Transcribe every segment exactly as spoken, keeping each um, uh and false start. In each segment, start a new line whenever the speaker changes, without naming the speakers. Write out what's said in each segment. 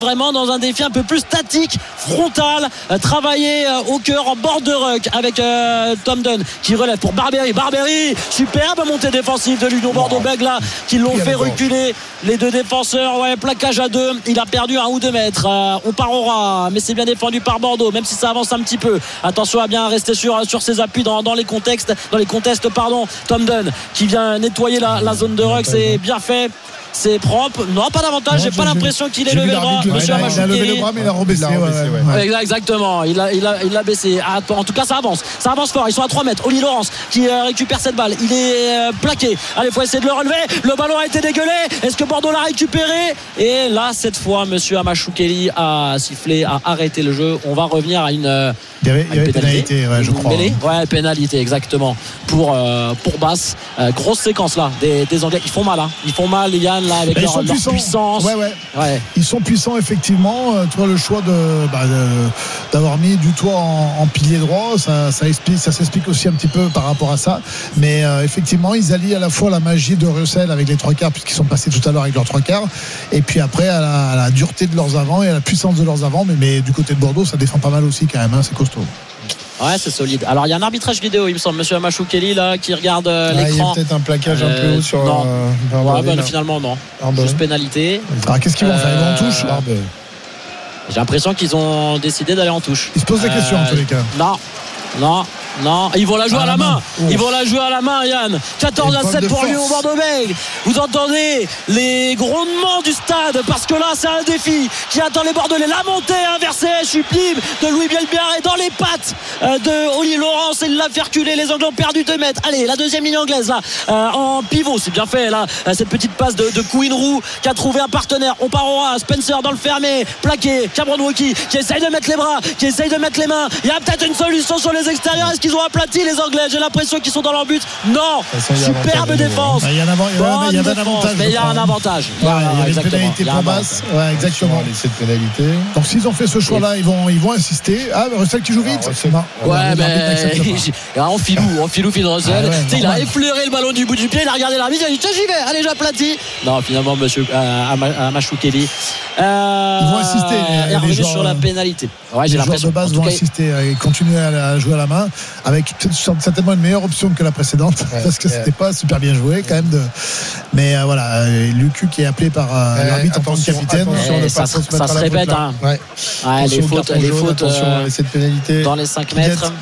vraiment dans un défi un peu plus statique, frontal, euh, travaillé euh, au cœur en bord de ruck avec euh, Tom Dunn qui relève pour Barbery. Barbery, superbe montée défensive de l'Union Bordeaux-Bègles là, qui l'ont fait reculer les deux défenseurs. Ouais, plaquage à deux, il a perdu un ou deux mètres. Euh, on part au ras, mais c'est bien défendu par Bordeaux, même si ça avance un petit peu. Attention à bien rester sur, sur ses appuis dans, dans les contextes, dans les contestes, pardon. Tom Dunn qui vient nettoyer la, la zone de ruck, c'est bien fait. C'est propre, non pas d'avantage, j'ai pas l'impression qu'il ait levé le bras.
Il a levé le bras mais il a rebaissé, ouais,
ouais. Ouais. Exactement, il a, il a, il a baissé. En tout cas ça avance, ça avance fort, ils sont à trois mètres. Oli Laurence qui euh, récupère cette balle, il est euh, plaqué, allez faut essayer de le relever, le ballon a été dégueulé, est-ce que Bordeaux l'a récupéré? Et là cette fois monsieur Amachou Kelly a sifflé, a arrêté le jeu. On va revenir à une, euh,
il y avait, il y avait pénalité, pénalité ouais, je crois
mêlée. Ouais, pénalité exactement pour, euh, pour Basse. Euh, grosse séquence là des, des Anglais, ils font mal hein. Ils font mal Yann là avec leur, leur puissance.
Ouais, ouais. Ouais. Ils sont puissants effectivement. Tu vois le choix de, bah, de d'avoir mis du toit en, en pilier droit, ça, ça explique, ça s'explique aussi un petit peu par rapport à ça. Mais euh, effectivement, ils allient à la fois la magie de Russell avec les trois quarts puisqu'ils sont passés tout à l'heure avec leurs trois quarts, et puis après à la, à la dureté de leurs avants et à la puissance de leurs avants. Mais, mais du côté de Bordeaux, ça défend pas mal aussi quand même. Hein, c'est costaud.
Ouais, c'est solide. Alors, il y a un arbitrage vidéo, il me semble, monsieur Amachou Kelly, là, qui regarde euh,
ah,
l'écran.
Il y a peut-être un plaquage euh, un peu haut sur.
Non.
Euh,
ouais, ben, finalement, non. Barbery. Juste pénalité.
Alors, qu'est-ce qu'ils vont euh, faire? Ils vont en touche Barbery.
J'ai l'impression qu'ils ont décidé d'aller en touche.
Ils se posent des euh, questions, en tous les cas.
Non, non. Non, ils vont la jouer à, à la main. main. Ils vont la jouer à la main, Yann. quatorze à sept pour l'Union Bordeaux-Bègles. Vous entendez les grondements du stade parce que là, c'est un défi qui attend les Bordelais. La montée inversée, sublime de Louis Bielbiard est dans les pattes de Oli Laurence. Il l'a fait reculer. Les Anglais ont perdu deux mètres. Allez, la deuxième ligne anglaise là, euh, en pivot, c'est bien fait là. Cette petite passe de, de Kouinrou qui a trouvé un partenaire. On part au ras. Spencer dans le fermé, plaqué. Cameron Wauquiez qui essaye de mettre les bras, qui essaye de mettre les mains. Il y a peut-être une solution sur les extérieurs. Est-ce qu'ils ont aplati les Anglais? J'ai l'impression qu'ils sont dans leur but. Non, superbe défense.
Il y a un avantage.
Il y avait un avantage. Mais il y a un avantage.
Ouais, il y avait une pénalité pour Basse. Ouais, exactement. Cette pénalité. Donc s'ils ont fait ce choix-là, ils vont, ils vont insister. Ah, Russell qui joue vite.
Ouais, mais en filou, en filou, Phil Russell. Il a effleuré le ballon du bout du pied. Il a regardé l'arbitre. Il a dit j'y vais. Allez, j'aplatis. Non, finalement, monsieur Amachou Kelly.
Ils vont insister.
Et revenu sur la pénalité.
Ouais, j'ai l'impression. Les joueurs de base vont insister et continuer à jouer à la main avec certainement une meilleure option que la précédente ouais, parce que ouais. C'était pas super bien joué quand même de... mais euh, voilà Lucu qui est appelé par euh, ouais, l'arbitre en tant que capitaine
ouais, ça, se, ça se répète hein. Ouais. Ouais, les fautes, les jaune, fautes euh, cette pénalité dans les cinq mètres.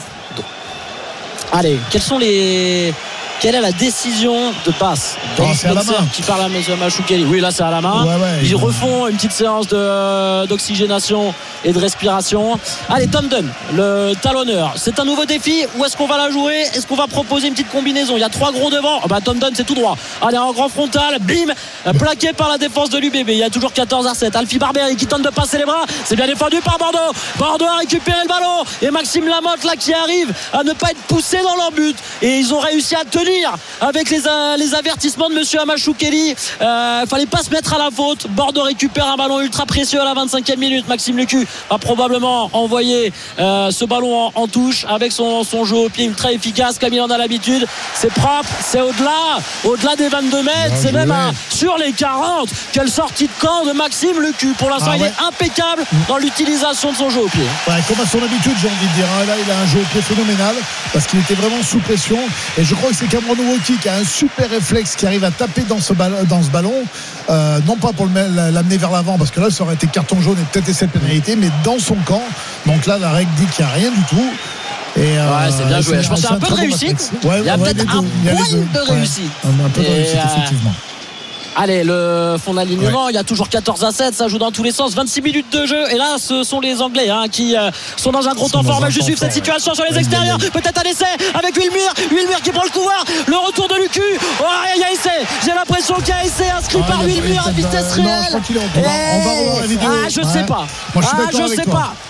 Allez, quels sont les quelle est la décision de passe?
Oh, c'est à la main.
Qui parle à M. Amachou Kelly. Oui, là c'est à la main.
Ouais, ouais,
ils
ouais.
refont une petite séance de, d'oxygénation et de respiration. Allez, Tom Dunn, le talonneur. C'est un nouveau défi. Où est-ce qu'on va la jouer? Est-ce qu'on va proposer une petite combinaison? Il y a trois gros devant. Oh, bah, Tom Dunn, c'est tout droit. Allez, en grand frontal. Bim, plaqué par la défense de l'U B B. Il y a toujours quatorze à sept. Alfie Barbery qui tente de passer les bras. C'est bien défendu par Bordeaux. Bordeaux a récupéré le ballon. Et Maxime Lamotte là qui arrive à ne pas être poussé dans leur but. Et ils ont réussi à tenir avec les, euh, les avertissements de monsieur Amachou Kelly. Euh, fallait pas se mettre à la faute. Bordeaux récupère un ballon ultra précieux à la vingt-cinquième minute. Maxime Lucu a probablement envoyé euh, ce ballon en, en touche avec son, son jeu au pied ultra efficace comme il en a l'habitude. C'est propre, c'est au-delà au-delà des vingt-deux mètres, c'est même à, sur les quarante. Quelle sortie de camp de Maxime Lucu. Pour l'instant ah ouais. Il est impeccable dans l'utilisation de son jeu au pied.
Ouais, comme à son habitude, j'ai envie de dire hein. Là il a un jeu au pied phénoménal parce qu'il était vraiment sous pression et je crois que c'est Cameron Wauquiez qui a un super réflexe, qui arrive à taper dans ce ballon, dans ce ballon euh, non pas pour le, l'amener vers l'avant parce que là ça aurait été carton jaune et peut-être cette pénalité, mais dans son camp. Donc là la règle dit qu'il n'y a rien du tout. Et euh,
ouais, c'est bien joué. C'est, je pense qu'il y a un peu de réussite. Ouais, il y a ouais, peut-être un point de réussite.
Ouais, un peu de réussite, euh, effectivement.
Allez, le fond d'alignement, ouais. Il y a toujours quatorze à sept, ça joue dans tous les sens, vingt-six minutes de jeu. Et là, ce sont les Anglais hein, qui euh, sont dans un gros temps fort. Je suis cette situation sur les ouais, extérieurs. Ouais, ouais. Peut-être un essai avec Wilmur. Wilmur qui prend le couloir. Le retour de Lucu. Oh, il y a essai. J'ai l'impression qu'il y a essai inscrit ah, par Wilmur à vitesse réelle.
Non, je crois qu'il est en... on va, on va revoir la vidéo.
Ah, je ouais. sais pas.
Moi, je suis
ah, je sais
toi.
pas.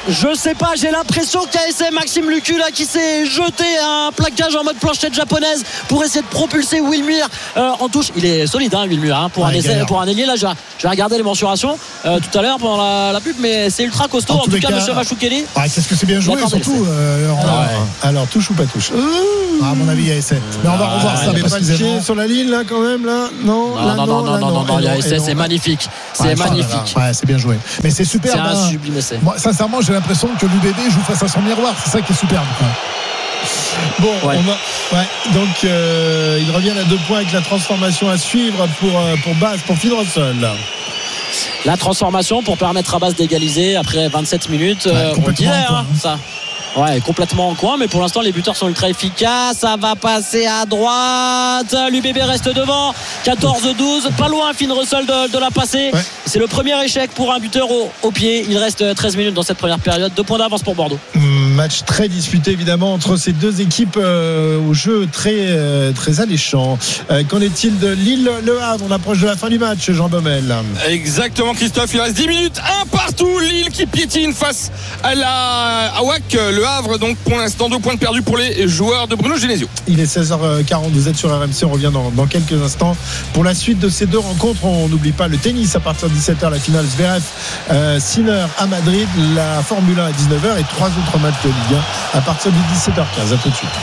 Je sais pas, j'ai l'impression qu'il y a essai Maxime Lucu là qui s'est jeté un plaquage en mode planchette japonaise pour essayer de propulser Wilmur euh, en touche. Il est solide hein, Wilmur hein, pour, ouais, un essai, pour un ailier là. J'ai, j'ai regardé les mensurations euh, tout à l'heure pendant la, la pub, mais c'est ultra costaud en, en tout cas, cas monsieur Machoukeli.
Ouais, qu'est-ce que c'est bien joué surtout euh, on,
alors, ouais. alors touche ou pas touche
ah, à mon avis il y a essai. Mais on va ah, revoir ça.
Il n'y a pas de pied sur la ligne là quand même là non
non non non non non il y a essai, c'est magnifique, c'est magnifique.
Ouais, c'est bien joué. Mais c'est super.
C'est un sublime essai.
Moi sincèrement j'ai l'impression que l'U B B joue face à son miroir, c'est ça qui est superbe.
Bon, ouais. on va, ouais, donc euh, il revient à deux points avec la transformation à suivre pour pour Basse, pour Finn Russell.
La transformation pour permettre à Basse d'égaliser après vingt-sept minutes.
Ouais,
euh, on dirait hein,
hein.
ça. Ouais, complètement en coin, mais pour l'instant les buteurs sont ultra efficaces. Ça va passer à droite. L'U B B reste devant. quatorze douze, pas loin Finn Russell de, de la passer. Ouais. C'est le premier échec pour un buteur au, au pied. Il reste treize minutes dans cette première période. Deux points d'avance pour Bordeaux.
Match très disputé évidemment entre ces deux équipes euh, au jeu très euh, très alléchant. Euh, qu'en est-il de Lille Le Havre? On approche de la fin du match, Jean Baumel.
Exactement Christophe, il reste dix minutes, un partout. Lille qui piétine face à la à W A C. Le Havre, donc pour l'instant deux points de perdu pour les joueurs de Bruno Genesio.
Il est seize heures quarante, vous êtes sur R M C, on revient dans, dans quelques instants pour la suite de ces deux rencontres. On n'oublie pas le tennis à partir de dix-sept heures, la finale Zverev euh, Sinner à Madrid, la Formule un à dix-neuf heures et trois autres matchs de Ligue un à partir de dix-sept heures quinze. À tout de suite.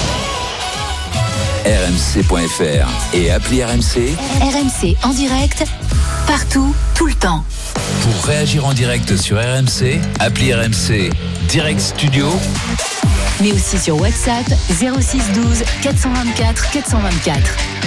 R M C point F R et appli R M C.
R M C en direct, partout, tout le temps.
Pour réagir en direct sur R M C, appli R M C Direct Studio.
Mais aussi sur WhatsApp zéro six douze quatre cent vingt-quatre quatre cent vingt-quatre.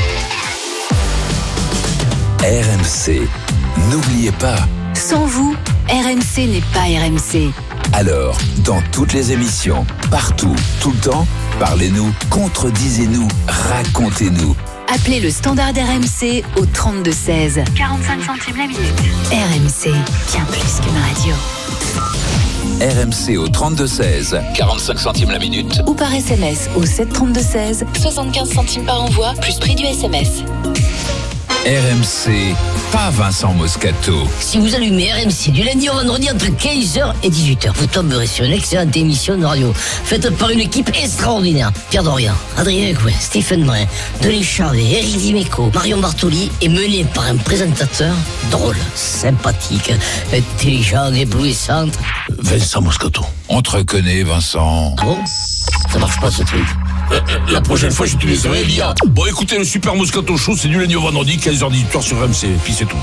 R M C, n'oubliez pas.
Sans vous, R M C n'est pas R M C.
Alors, dans toutes les émissions, partout, tout le temps, parlez-nous, contredisez-nous, racontez-nous.
Appelez le standard R M C au trente-deux seize. quarante-cinq centimes la minute. R M C, bien plus qu'une radio.
R M C au trente-deux seize, quarante-cinq centimes la minute.
Ou par S M S au sept trente-deux seize, soixante-quinze centimes par envoi, plus prix du S M S.
R M C, pas Vincent Moscato.
Si vous allumez R M C du lundi au vendredi entre quinze heures et dix-huit heures, vous tomberez sur une excellente émission de radio faite par une équipe extraordinaire. Pierre Dorian, Adrien Coué, Stephen Brun, Denis Charvet, Éric Dimeco, Marion Bartoli est menée par un présentateur drôle, sympathique, intelligent, éblouissant.
Vincent Moscato. On te reconnaît, Vincent.
Ah bon? Ça marche pas ce truc.
Euh, la prochaine fois j'utiliserai l'I A. Bon écoutez, le Super Moscato Show, c'est du lundi au vendredi, quinze heures dix-huit heures sur R M C, puis c'est tout.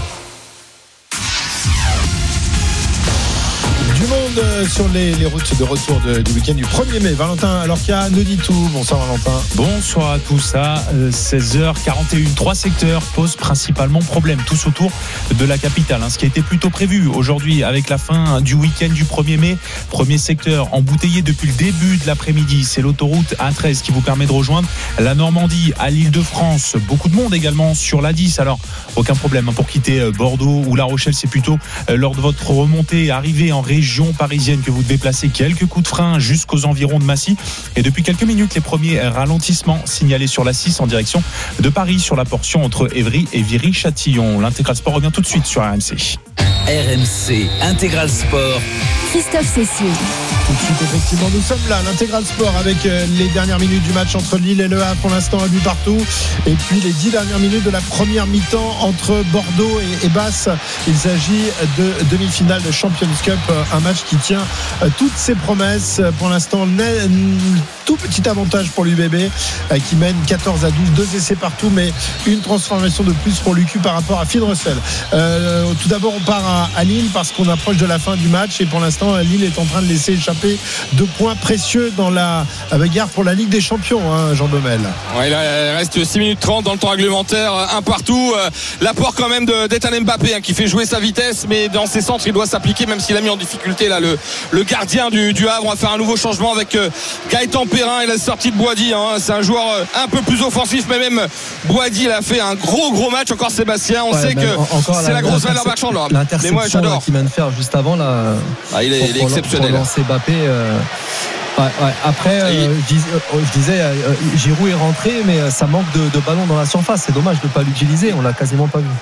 Du monde sur les, les routes de retour de, du week-end du premier mai. Valentin Alorca nous dit tout. Bonsoir Valentin.
Bonsoir à tous. À seize heures quarante et un, trois secteurs posent principalement problème, tous autour de la capitale. Ce qui a été plutôt prévu aujourd'hui avec la fin du week-end du premier mai. Premier secteur embouteillé depuis le début de l'après-midi. C'est l'autoroute A treize qui vous permet de rejoindre la Normandie à l'Île-de-France. Beaucoup de monde également sur l'A dix. Alors, aucun problème pour quitter Bordeaux ou La Rochelle. C'est plutôt lors de votre remontée, arrivée en région parisienne que vous devez placer quelques coups de frein jusqu'aux environs de Massy. Et depuis quelques minutes, les premiers ralentissements signalés sur la six en direction de Paris sur la portion entre Évry et Viry-Châtillon. L'Intégral Sport revient tout de suite sur R M C.
R M C Intégral Sport.
Christophe Cessieux.
Tout de suite, effectivement, nous sommes là, l'Intégral Sport avec les dernières minutes du match entre Lille et Le Havre, pour l'instant un but partout, et puis les dix dernières minutes de la première mi-temps entre Bordeaux et, et Basse. Il s'agit de demi-finale de Champions Cup, un match qui tient toutes ses promesses. Pour l'instant, tout petit avantage pour l'U B B qui mène quatorze à douze, deux essais partout, mais une transformation de plus pour l'U Q par rapport à Finn Russell. Euh, tout d'abord, on part à, à Lille parce qu'on approche de la fin du match, et pour l'instant, Lille est en train de laisser échapper deux points précieux dans la bagarre pour la Ligue des Champions, hein, Jean Baumel.
Ouais, il reste six minutes trente dans le temps réglementaire, un partout. L'apport quand même de, d'Ethan Mbappé, hein, qui fait jouer sa vitesse, mais dans ses centres il doit s'appliquer, même s'il a mis en difficulté là le, le gardien du, du Havre. On va faire un nouveau changement avec euh, Gaëtan Perrin et la sortie de Boisdi, hein. C'est un joueur euh, un peu plus offensif, mais même Boisdi il a fait un gros gros match. Encore Sébastien, on ouais, sait que c'est la, la grosse valeur marchande là. Mais moi j'adore
qu'il vient de faire juste avant là.
Ah, il est, il est exceptionnel.
Pour lancer Mbappé, euh... Ouais, ouais. Après, euh, je, dis, euh, je disais, euh, Giroud est rentré, mais ça manque de, de ballons dans la surface. C'est dommage de ne pas l'utiliser. On l'a quasiment pas vu.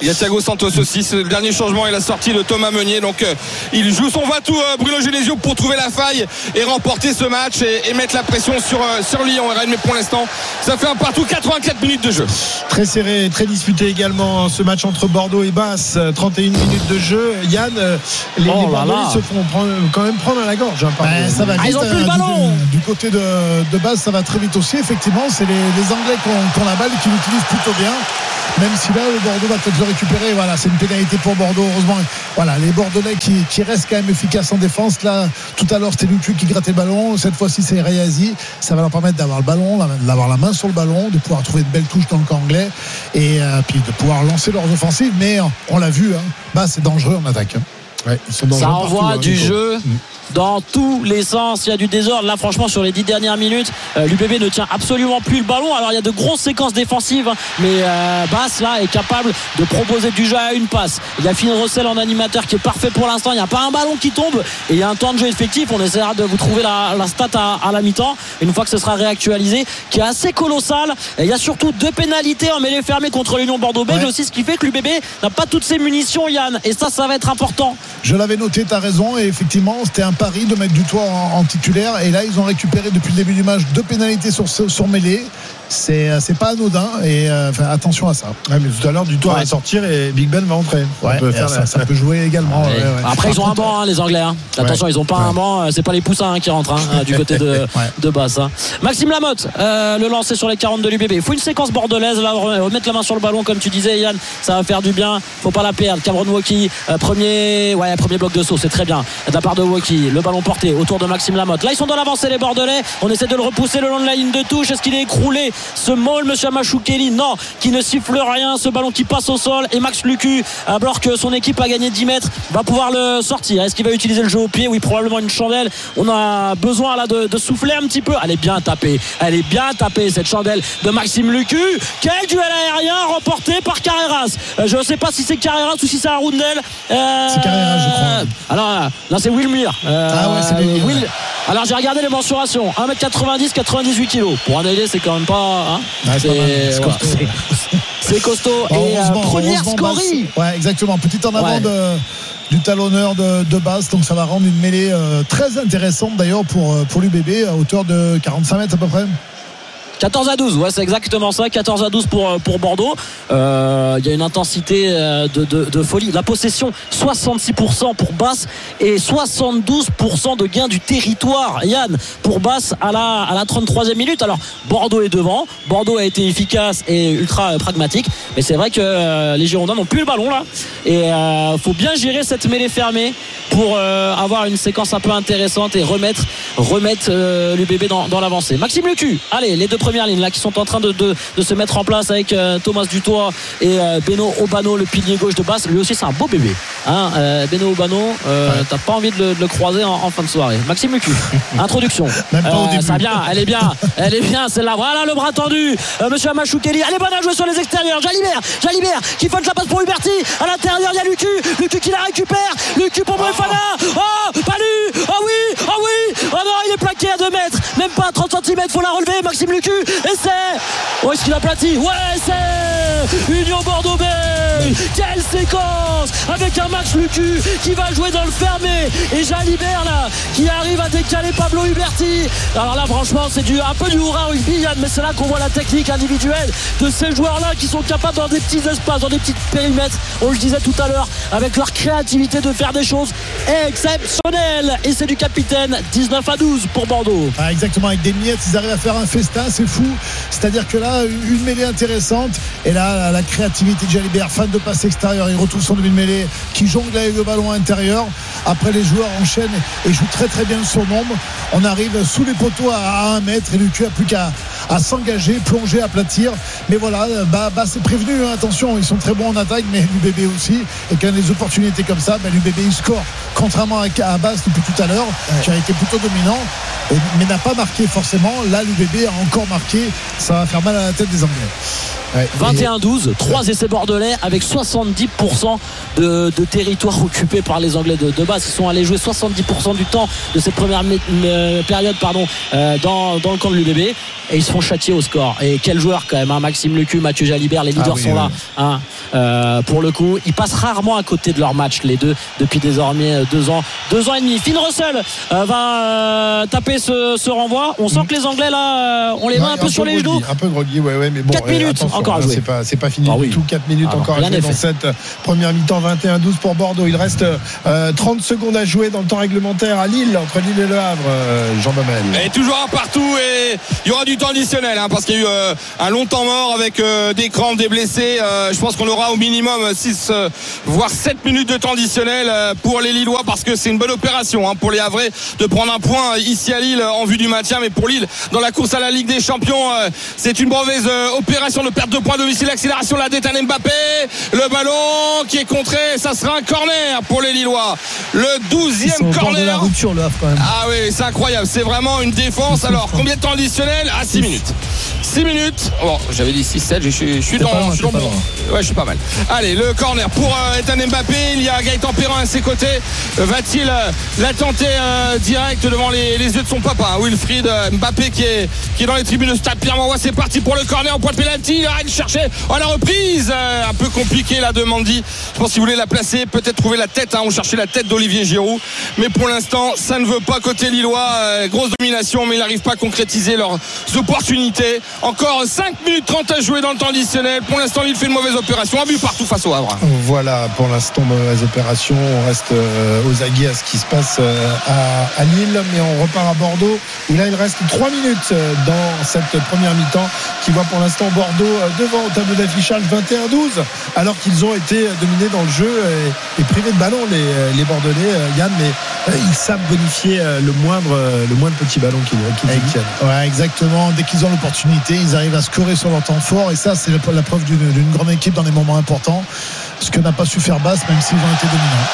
Il y a Thiago Santos aussi. C'est le dernier changement et la sortie de Thomas Meunier. Donc euh, il joue son va-tout, euh, Bruno Genesio, pour trouver la faille et remporter ce match et, et mettre la pression sur, euh, sur Lyon. Mais pour l'instant, ça fait un partout, quatre-vingt-quatre minutes de jeu.
Très serré, très disputé également ce match entre Bordeaux et Basse. trente et une minutes de jeu. Yann, les,
oh
les Bordelais se font prendre, quand même prendre à la gorge. Hein,
ben, ça va vite,
ah, ils ont plus
euh,
le ballon.
Du, du côté de, de Basse, ça va très vite aussi. Effectivement, c'est les, les Anglais qui ont, qui ont la balle, qui l'utilisent plutôt bien. Même si là, le Bordeaux va peut-être le récupérer. Voilà, c'est une pénalité pour Bordeaux. Heureusement, voilà, les Bordelais qui, qui restent quand même efficaces en défense. Là, tout à l'heure, c'était Lucu qui grattait le ballon. Cette fois-ci, c'est Reyazi. Ça va leur permettre d'avoir le ballon, d'avoir la main sur le ballon, de pouvoir trouver de belles touches dans le camp anglais et euh, puis de pouvoir lancer leurs offensives. Mais on l'a vu, hein, bah, c'est dangereux en attaque. Hein.
Ouais, ils sont
ça envoie
partout, hein,
du
Nico.
jeu
Mmh.
dans tous les sens. Il y a du désordre là, franchement, sur les dix dernières minutes. euh, l'U B B ne tient absolument plus le ballon. Alors il y a de grosses séquences défensives, hein, mais euh, Basse là est capable de proposer du jeu à une passe. Il y a Finn Russell en animateur qui est parfait pour l'instant. Il n'y a pas un ballon qui tombe et il y a un temps de jeu effectif. On essaiera de vous trouver la, la stat à, à la mi-temps une fois que ce sera réactualisé, qui est assez colossal. Et il y a surtout deux pénalités en mêlée fermée contre l'Union Bordeaux-Bègles, ouais. Aussi, ce qui fait que l'U B B n'a pas toutes ses munitions, Yann, et ça ça va être important.
Je l'avais noté, tu as raison, et effectivement c'était un pari de mettre du toit en, en titulaire, et là ils ont récupéré depuis le début du match deux pénalités sur, sur mêlée. C'est, c'est pas anodin, et euh, enfin, attention à ça.
Ouais, mais tout à l'heure, du toit
ouais.
va sortir et Big Ben va entrer.
Ouais,
peut faire
ça,
la...
ça peut jouer également.
Ouais.
Ouais, ouais.
Après ils ont un banc, hein, les Anglais, hein. Attention, ouais. Ils ont pas ouais. un banc, c'est pas les poussins, hein, qui rentrent, hein, du côté de, ouais. de Basse, hein. Maxime Lamotte, euh, le lancer sur les quarante de l'U B B. Il faut une séquence bordelaise là, remettre la main sur le ballon comme tu disais, Yann, ça va faire du bien, faut pas la perdre. Cameron Woki, euh, premier ouais, premier bloc de saut, c'est très bien de la part de Woki. Le ballon porté autour de Maxime Lamotte. Là ils sont dans l'avancée, les Bordelais, on essaie de le repousser le long de la ligne de touche. Est-ce qu'il est écroulé ce maul, monsieur Amachoukeli? Non, qui ne siffle rien. Ce ballon qui passe au sol, et Max Lucu, alors que son équipe a gagné dix mètres, va pouvoir le sortir. Est-ce qu'il va utiliser le jeu au pied? Oui, probablement une chandelle. On a besoin là de, de souffler un petit peu. Elle est bien tapée, elle est bien tapée cette chandelle de Maxime Lucu. Quel duel aérien remporté par Carreras. euh, Je ne sais pas si c'est Carreras ou si c'est Arundel.
euh, C'est Carreras, je crois.
Alors là c'est Wilmir. euh,
Ah ouais, c'est Will.
Will. Alors j'ai regardé les mensurations, un mètre quatre-vingt-dix, quatre-vingt-dix-huit kilos. Pour un ailier, c'est quand même pas, hein,
ouais,
c'est,
c'est,
voilà, c'est, c'est costaud.
Bon,
et euh, première scorie.
Ouais, exactement. Petit en avant, ouais, de, du talonneur de, de Basse. Donc ça va rendre une mêlée euh, très intéressante d'ailleurs pour, pour l'U B B à hauteur de quarante-cinq mètres à peu près.
quatorze à douze, ouais, c'est exactement ça. quatorze à douze pour, pour Bordeaux. Il euh, y a une intensité de, de, de folie. La possession, soixante-six pour cent pour Basse et soixante-douze pour cent de gain du territoire, Yann, pour Basse à la, à la trente-troisième minute. Alors, Bordeaux est devant. Bordeaux a été efficace et ultra pragmatique. Mais c'est vrai que euh, les Girondins n'ont plus le ballon là. Et il euh, faut bien gérer cette mêlée fermée pour euh, avoir une séquence un peu intéressante et remettre, remettre euh, l'U B B dans, dans l'avancée. Maxime Lucu, allez, les deux premières lignes là qui sont en train de, de, de se mettre en place avec euh, Thomas Dutoit et euh, Beno Obano, le pilier gauche de Basse. Lui aussi c'est un beau bébé, hein, euh, Beno Obano, euh, ouais. T'as pas envie de le, de le croiser en, en fin de soirée. Maxime Lucu, introduction.
Même pas au début.
Ça bien, elle est bien, elle est bien celle-là. Voilà le bras tendu, euh, monsieur Amachoukeli. Elle est bonne à jouer sur les extérieurs. Jalibert, Jalibert qui faute la passe pour Huberti. À l'intérieur il y a Lucu, Lucu qui la récupère. Lucu pour Brefana. Oh, pas lui. Oh oui, oh oui. Oh non, il est plaqué à deux mètres, même pas à trente centimètres. Faut la relever, Maxime Lucu. Et c'est... Oh, est-ce qu'il a aplati? Ouais, c'est Union Bordeaux-Bègles. Quelle séquence avec un Max Lucu qui va jouer dans le fermé et Jalibert là qui arrive à décaler Pablo Huberti. Alors là franchement c'est du, un peu du hurrah rugby, Yann, mais c'est là qu'on voit la technique individuelle de ces joueurs là qui sont capables dans des petits espaces, dans des petits périmètres, on le disait tout à l'heure, avec leur créativité de faire des choses exceptionnelles. Et c'est du capitaine. Dix-neuf à douze pour Bordeaux.
Ah, exactement, avec des miettes ils arrivent à faire un festin, c'est fou. C'est-à-dire que là une mêlée intéressante, et là la créativité de Jalibert, fan de passe extérieure, il retrouve son demi-mêlée qui jongle avec le ballon intérieur. Après les joueurs enchaînent et jouent très très bien le surnombre. On arrive sous les poteaux à un mètre et Lucu a plus qu'à à s'engager, plonger, aplatir. Mais voilà, bah, bah c'est prévenu, hein, attention, ils sont très bons en attaque, mais l'U B B aussi. Et quand il y a des opportunités comme ça, bah, l'U B B il score, contrairement à, à Basse depuis tout à l'heure, ouais, qui a été plutôt dominant, mais n'a pas marqué forcément. Là l'U B B a encore marqué, ça va faire mal à la tête des Anglais. Ouais.
vingt et un douze, trois essais bordelais avec soixante-dix pour cent de, de territoire occupé par les Anglais de, de base. Ils sont allés jouer soixante-dix pour cent du temps de cette première mé- mé- période pardon, euh, dans, dans le camp de l'U B B et ils se font châtier au score. Et quel joueur quand même, hein, Maxime Lecu, Mathieu Jalibert, les leaders ah oui, sont oui. là hein, euh, pour le coup. Ils passent rarement à côté de leur match, les deux, depuis désormais deux ans, deux ans et demi. Finn Russell euh, va euh, taper ce, ce renvoi. On sent que les Anglais là, euh, on les met ouais, un peu un sur peu les
groggy,
genoux.
Un peu groggy, ouais, ouais, mais bon.
quatre minutes encore à jouer.
C'est pas, c'est pas fini
ah,
du
oui.
tout. quatre minutes ah, encore non, à jouer dans cette première mi-temps. vingt et un douze pour Bordeaux. Il reste euh, trente secondes à jouer dans le temps réglementaire à Lille, entre Lille et Le Havre. Euh, Jean Baumel.
Et toujours un partout et il y aura du temps additionnel hein, parce qu'il y a eu euh, un long temps mort avec euh, des crampes, des blessés. Euh, je pense qu'on aura au minimum six euh, voire sept minutes de temps additionnel euh, pour les Lillois parce que c'est une bonne opération hein, pour les Havrais de prendre un point ici à Lille en vue du maintien, mais pour Lille dans la course à la Ligue des Champions euh, c'est une mauvaise euh, opération de perte de points domicile. Accélération là d'Ethan Mbappé, le ballon qui est contré, ça sera un corner pour les Lillois, le douzième corner
de la rupture, le Havre, quand même.
Ah oui c'est incroyable, c'est vraiment une défense. Alors combien de temps additionnel? À six minutes six minutes, bon j'avais dit six sept, je suis, je suis dans,
loin,
je suis dans bon. Ouais je suis pas mal. Allez le corner pour euh, Ethan Mbappé, il y a Gaëtan Perrin à ses côtés, euh, va-t-il euh, la tenter euh, direct devant les, les yeux de son papa hein, Wilfried euh, Mbappé qui est, qui est dans les tribunes de Stade Pierre-Mauroy. C'est parti pour le corner, au point de pénalty, il arrête de chercher à la reprise, euh, un peu compliqué la demande dit, je pense qu'il voulait la placer, peut-être trouver la tête hein, on cherchait la tête d'Olivier Giroud, mais pour l'instant ça ne veut pas côté lillois, euh, grosse domination mais il n'arrive pas à concrétiser leurs opportunités. Encore cinq minutes trente à jouer dans le temps additionnel. Pour l'instant Lille fait une mauvaise opération, un but partout face au Havre.
Voilà, pour l'instant mauvaise opération. On reste euh, aux aguets à ce qui se passe euh, à, à Lille, mais on repart à Bordeaux où là il reste trois minutes euh, dans cette première mi-temps qui voit pour l'instant Bordeaux euh, devant au tableau d'affichage vingt et un douze alors qu'ils ont été dominés dans le jeu et, et privés de ballon les, les Bordelais euh, Yann, mais euh, ils savent bonifier euh, le moindre euh, le moindre petit ballon qu'ils, qu'ils obtiennent.
Ouais, exactement, dès qu'ils ont l'opportunité ils arrivent à scorer sur leur temps fort et ça c'est la preuve d'une, d'une grande équipe dans des moments importants, ce que n'a pas su faire Basse même s'ils ont été dominants.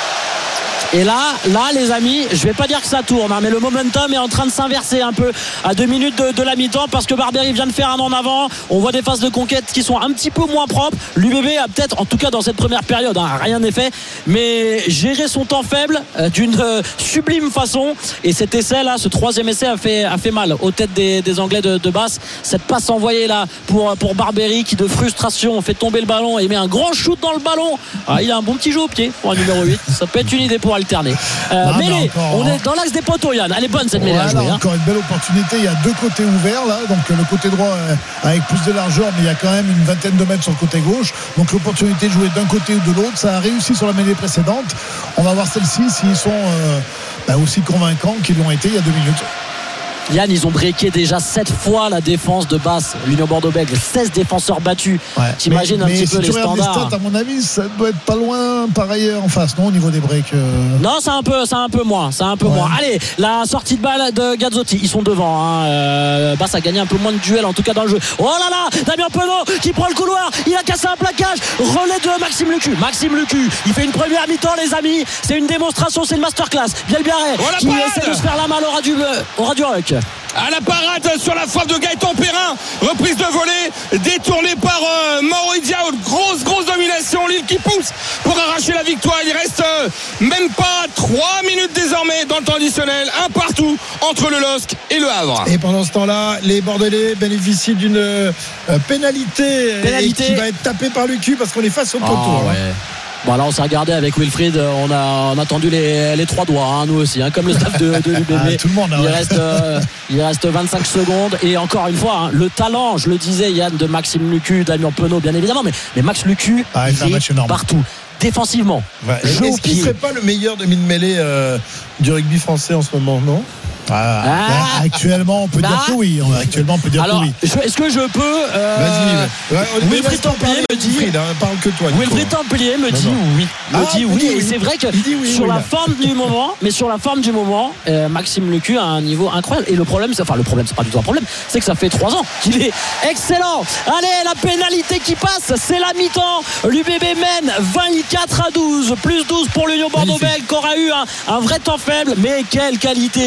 Et là, là, les amis, je vais pas dire que ça tourne, hein, mais le momentum est en train de s'inverser un peu à deux minutes de, de la mi-temps parce que Barbery vient de faire un en avant. On voit des phases de conquête qui sont un petit peu moins propres. L'U B B a peut-être, en tout cas dans cette première période, hein, rien n'est fait, mais gérer son temps faible euh, d'une euh, sublime façon. Et cet essai là, ce troisième essai a fait, a fait mal aux têtes des, des Anglais de, de Basse. Cette passe envoyée là pour, pour Barbery qui de frustration fait tomber le ballon et met un grand shoot dans le ballon. Ah, il a un bon petit jeu au pied pour un numéro huit. Ça peut être une idée pour alterner. Euh,
non,
mêlée,
encore,
on
hein.
est dans l'axe des poteaux Yann, elle est bonne cette mêlée
voilà,
à jouer,
encore hein. Une belle opportunité, il y a deux côtés ouverts là, donc le côté droit euh, avec plus de largeur mais il y a quand même une vingtaine de mètres sur le côté gauche, donc l'opportunité de jouer d'un côté ou de l'autre, ça a réussi sur la mêlée précédente. On va voir celle-ci s'ils sont euh, bah, aussi convaincants qu'ils l'ont été il y a deux minutes.
Yann, ils ont breaké déjà sept fois la défense de Basse, l'Union Bordeaux-Bègles, seize défenseurs battus. Ouais. T'imagines
mais,
un
mais
petit
si
peu
tu
les standards.
Les stats, à mon avis, ça doit être pas loin pareil en face, non, au niveau des breaks. Euh...
Non, c'est un peu, c'est un peu moins, c'est un peu ouais. moins. Allez, la sortie de balle de Gazzotti, ils sont devant. Hein. Euh, Basse a gagné un peu moins de duels, en tout cas dans le jeu. Oh là là, Damien Penaud qui prend le couloir, il a cassé un plaquage. Relais de Maxime Lecu. Maxime Lecu, il fait une première mi-temps, les amis. C'est une démonstration, c'est une masterclass. Biel Biarret
oh,
qui essaie de se faire la malle au ras du, au ras du rock.
À la parade sur la frappe de Gaëtan Perrin, reprise de volée détournée par euh, Mauro Diao, grosse grosse domination, Lille qui pousse pour arracher la victoire. Il reste euh, même pas trois minutes désormais dans le temps additionnel, un partout entre le L O S C et le Havre.
Et pendant ce temps-là, les Bordelais bénéficient d'une euh, pénalité, pénalité. qui va être tapée par Lucu parce qu'on est face au poteau.
Oh, ouais. Bon là on s'est regardé avec Wilfried, on a, on a tendu les, les trois doigts hein, nous aussi hein, comme le staff de, de l'U B B.
Ah, tout le monde,
il,
ouais.
reste, euh, il reste vingt-cinq secondes et encore une fois hein, le talent, je le disais Yann, de Maxime Lucu, Damien Penaud bien évidemment, mais, mais Max Lucu
ah, il, il est partout
défensivement.
Ouais. Est-ce qu'il ne serait pas le meilleur demi-mêlée euh, du rugby français en ce moment, non?
Ah, ah, actuellement on peut bah, dire que oui actuellement on peut dire
alors,
que oui
est-ce que je peux euh,
vas-y ouais,
Wilfried Templier me dit
Wilfried, hein, parle que toi
Wilfried Templier me dit oui me
ah,
dit oui,
dit
et
oui.
c'est vrai que
oui,
sur
oui,
la
là.
forme du moment mais sur la forme du moment euh, Maxime Lecu a un niveau incroyable et le problème c'est, enfin le problème c'est pas du tout un problème, c'est que ça fait trois ans qu'il est excellent. Allez, la pénalité qui passe, c'est la mi-temps, l'U B B mène vingt-quatre à douze, plus douze pour l'Union Bordeaux-Bègles qui aura eu un, un vrai temps faible, mais quelle qualité chez ces joueurs